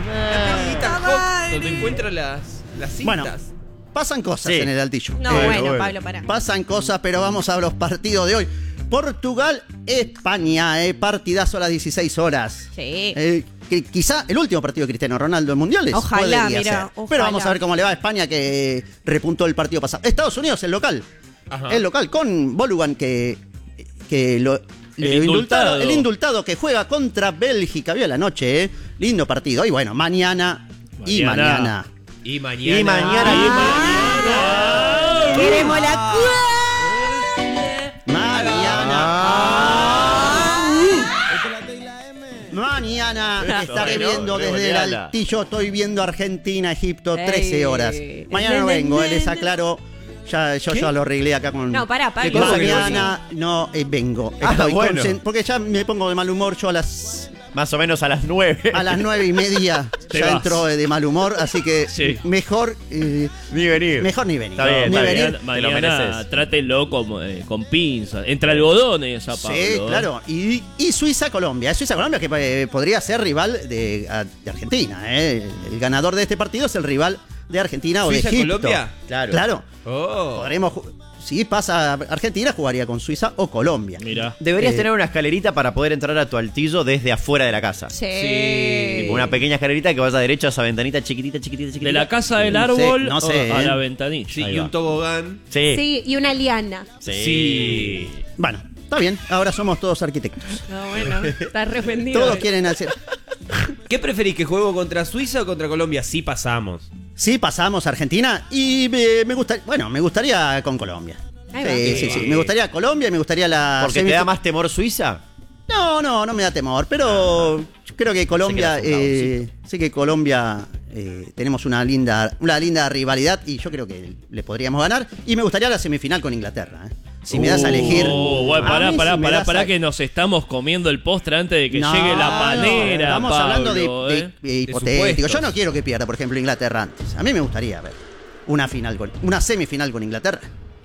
Speaker 2: mal.
Speaker 4: Donde encuentra las, las cintas.
Speaker 13: Bueno, pasan cosas
Speaker 2: Sí.
Speaker 13: en el altillo.
Speaker 3: No,
Speaker 2: Bueno,
Speaker 3: bueno,
Speaker 2: bueno.
Speaker 3: Pablo, pará.
Speaker 13: Pasan cosas, pero vamos a los partidos de hoy. Portugal, España, eh, partidazo a las dieciséis horas.
Speaker 3: Sí.
Speaker 13: Eh, que quizá el último partido de Cristiano Ronaldo en mundiales.
Speaker 3: Ojalá,
Speaker 13: podría
Speaker 3: mira,
Speaker 13: ser.
Speaker 3: ojalá.
Speaker 13: Pero vamos a ver cómo le va a España, que repuntó el partido pasado. Estados Unidos, el local.
Speaker 4: Ajá.
Speaker 13: El local con Bolugan, que, que lo. le-
Speaker 1: El indultado.
Speaker 13: el indultado que juega contra Bélgica. Vio la noche, ¿eh? Lindo partido. Y bueno, mañana, y
Speaker 1: Mañana.
Speaker 13: mañana.
Speaker 4: Y mañana.
Speaker 2: Y mañana.
Speaker 3: Ah, Queremos la cua.
Speaker 13: Mañana estaré
Speaker 2: Bueno,
Speaker 13: viendo
Speaker 2: luego
Speaker 13: desde el
Speaker 2: goleala.
Speaker 13: altillo. Estoy viendo Argentina, Egipto,
Speaker 3: Ey.
Speaker 13: trece horas. Mañana no vengo, eh, les aclaro. Ya, yo
Speaker 4: ¿Qué?
Speaker 13: ya lo arreglé acá con.
Speaker 3: No, pará, pará.
Speaker 13: ¿Qué cosa?
Speaker 4: ¿Cómo que
Speaker 13: Mañana no eh, vengo.
Speaker 2: Ah,
Speaker 13: Estoy
Speaker 2: bueno.
Speaker 13: concent- Porque ya me pongo de mal humor. Yo a las
Speaker 2: Más o menos a las nueve.
Speaker 13: a las nueve y media
Speaker 1: Te
Speaker 13: ya
Speaker 1: vas.
Speaker 13: entro de mal humor. Así que
Speaker 1: Sí.
Speaker 13: mejor. eh,
Speaker 2: Ni venir.
Speaker 13: mejor ni venir.
Speaker 2: Está bien,
Speaker 13: ni
Speaker 2: está
Speaker 13: venir.
Speaker 2: bien.
Speaker 1: Mañana,
Speaker 2: Te lo
Speaker 1: mañana
Speaker 2: mereces.
Speaker 1: trátelo como, eh, con pinzas. Entre algodones a Pablo.
Speaker 13: Sí,
Speaker 1: ¿eh?
Speaker 13: claro. Y, y Suiza-Colombia. Suiza-Colombia que eh, podría ser rival de, a- de Argentina. ¿eh? El ganador de este partido es el rival de Argentina o de Egipto.
Speaker 4: ¿Suiza-Colombia?
Speaker 2: Claro.
Speaker 13: Claro.
Speaker 4: Oh.
Speaker 13: Podremos. ju- Si pasa Argentina, jugaría con Suiza o Colombia.
Speaker 1: Mira.
Speaker 2: Deberías
Speaker 13: Eh,
Speaker 2: tener una escalerita para poder entrar a tu altillo desde afuera de la casa.
Speaker 3: Sí.
Speaker 2: Tipo una pequeña escalerita que vaya derecho a esa ventanita chiquitita, chiquitita, chiquitita.
Speaker 1: De la casa del
Speaker 13: No sé,
Speaker 1: árbol
Speaker 13: no sé,
Speaker 1: a
Speaker 13: ¿eh?
Speaker 1: la ventanilla.
Speaker 4: Sí,
Speaker 1: Ahí
Speaker 4: y
Speaker 1: va.
Speaker 4: un tobogán.
Speaker 2: Sí.
Speaker 3: Sí, y una liana.
Speaker 2: Sí.
Speaker 4: Sí.
Speaker 13: Bueno, está bien. Ahora somos todos arquitectos.
Speaker 3: No, bueno, está arrepentido.
Speaker 13: Todos quieren hacer.
Speaker 4: ¿Qué preferís, que juego contra Suiza o contra Colombia? Sí pasamos.
Speaker 13: Sí, pasamos a Argentina y me, me gusta, bueno, me gustaría con Colombia.
Speaker 3: Ahí va.
Speaker 13: Sí, sí, sí. Me gustaría Colombia y me gustaría la.
Speaker 2: ¿Porque te
Speaker 13: semif-
Speaker 2: da más temor Suiza?
Speaker 13: No, no, no me da temor, pero yo creo que Colombia,
Speaker 2: Sé que eras un
Speaker 13: eh, sé que Colombia eh, tenemos una linda, una linda rivalidad y yo creo que le podríamos ganar. Y me gustaría la semifinal con Inglaterra. ¿eh? Si me das a elegir.
Speaker 1: Oh, bueno,
Speaker 13: a
Speaker 1: pará,
Speaker 13: mí,
Speaker 1: pará,
Speaker 13: si me
Speaker 1: pará,
Speaker 13: das
Speaker 1: pará
Speaker 13: a-
Speaker 1: que nos estamos comiendo el postre antes de que
Speaker 13: No,
Speaker 1: llegue la
Speaker 13: no,
Speaker 1: panera.
Speaker 13: Estamos
Speaker 1: Pablo,
Speaker 13: hablando de, de-
Speaker 1: ¿eh?
Speaker 13: de hipotético. Yo no quiero que pierda, por ejemplo, Inglaterra antes. A mí me gustaría ver una final con, una semifinal con Inglaterra.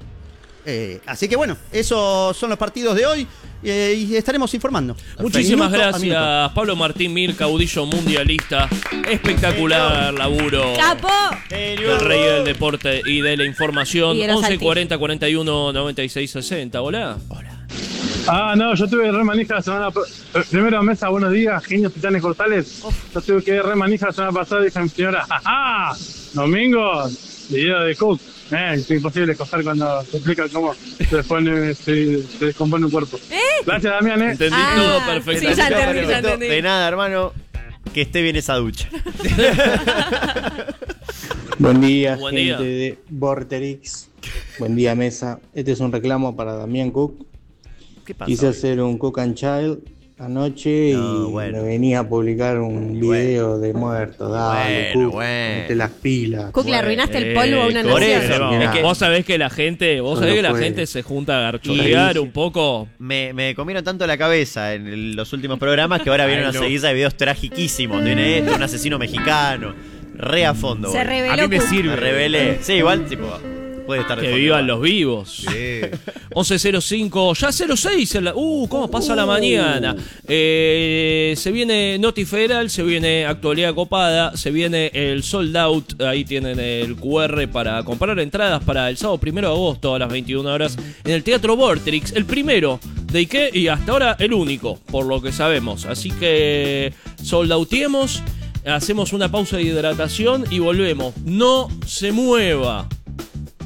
Speaker 13: Eh, así que bueno, esos son los partidos de hoy eh, y estaremos informando.
Speaker 1: Muchísimas
Speaker 13: Minuto a
Speaker 1: gracias,
Speaker 13: minuto.
Speaker 1: Pablo Martín Mir, caudillo mundialista. Espectacular laburo.
Speaker 3: ¡Capo!
Speaker 1: Del rey del deporte y de la información.
Speaker 3: Y de los
Speaker 1: once
Speaker 3: altis.
Speaker 1: cuarenta cuarenta y uno noventa y seis sesenta. Hola.
Speaker 5: Ah, no, yo tuve re manija la semana pasada. Primero, mesa, buenos días, genios titanes cortales. Yo tuve que re manija la semana pasada y dije a mi señora, ¡ajá! Domingo, video de Cook. Eh, es imposible coger cuando te explica cómo se, despone, se, se descompone un cuerpo. Gracias, Damián, eh.
Speaker 1: Entendí
Speaker 3: Ah,
Speaker 1: todo perfecto.
Speaker 3: sí, ya entendí, ya entendí.
Speaker 2: De nada, hermano. Que esté bien esa ducha.
Speaker 17: Buen día,
Speaker 1: Buen
Speaker 17: gente
Speaker 1: día.
Speaker 17: de Vorterix.
Speaker 11: Buen día, mesa. Este es un reclamo para Damián Cook.
Speaker 2: ¿Qué pasó?
Speaker 11: Quise hacer un Cook and Child anoche
Speaker 2: No,
Speaker 11: y
Speaker 2: bueno.
Speaker 11: me venía a publicar un video de muerto. Dale,
Speaker 2: Bueno,
Speaker 11: Cook,
Speaker 2: bueno.
Speaker 11: ponte las pilas.
Speaker 3: Cook, le arruinaste el polvo a una
Speaker 1: por
Speaker 3: nación.
Speaker 1: eso,
Speaker 11: Mirá.
Speaker 1: es que vos sabés que la gente, vos sabés
Speaker 11: Solo
Speaker 1: que la
Speaker 11: fue-
Speaker 1: gente se junta a garchotear
Speaker 2: Y-
Speaker 1: un poco.
Speaker 2: Me, me comieron tanto la cabeza en el- los últimos programas que ahora viene
Speaker 1: Ay,
Speaker 2: una
Speaker 1: no.
Speaker 2: seguida de videos tragiquísimos. Tiene esto, un asesino mexicano. Re a fondo.
Speaker 3: Se
Speaker 2: boludo.
Speaker 3: reveló
Speaker 1: A mí me
Speaker 3: Cook.
Speaker 1: sirve.
Speaker 2: Me revelé. Sí, igual, tipo, puede estar de
Speaker 1: Que
Speaker 2: fondo
Speaker 1: vivan
Speaker 2: igual.
Speaker 1: los vivos.
Speaker 2: Sí.
Speaker 1: once cero cinco, ya cero seis. En la, uh, ¿cómo pasa la mañana? Eh, se viene Noti Federal, se viene Actualidad Copada, se viene el Sold Out. Ahí tienen el Q R para comprar entradas para el sábado primero de agosto a las veintiuna horas en el Teatro Vorterix. El primero de Ike y hasta ahora el único, por lo que sabemos. Así que sold outemos, hacemos una pausa de hidratación y volvemos. No se mueva.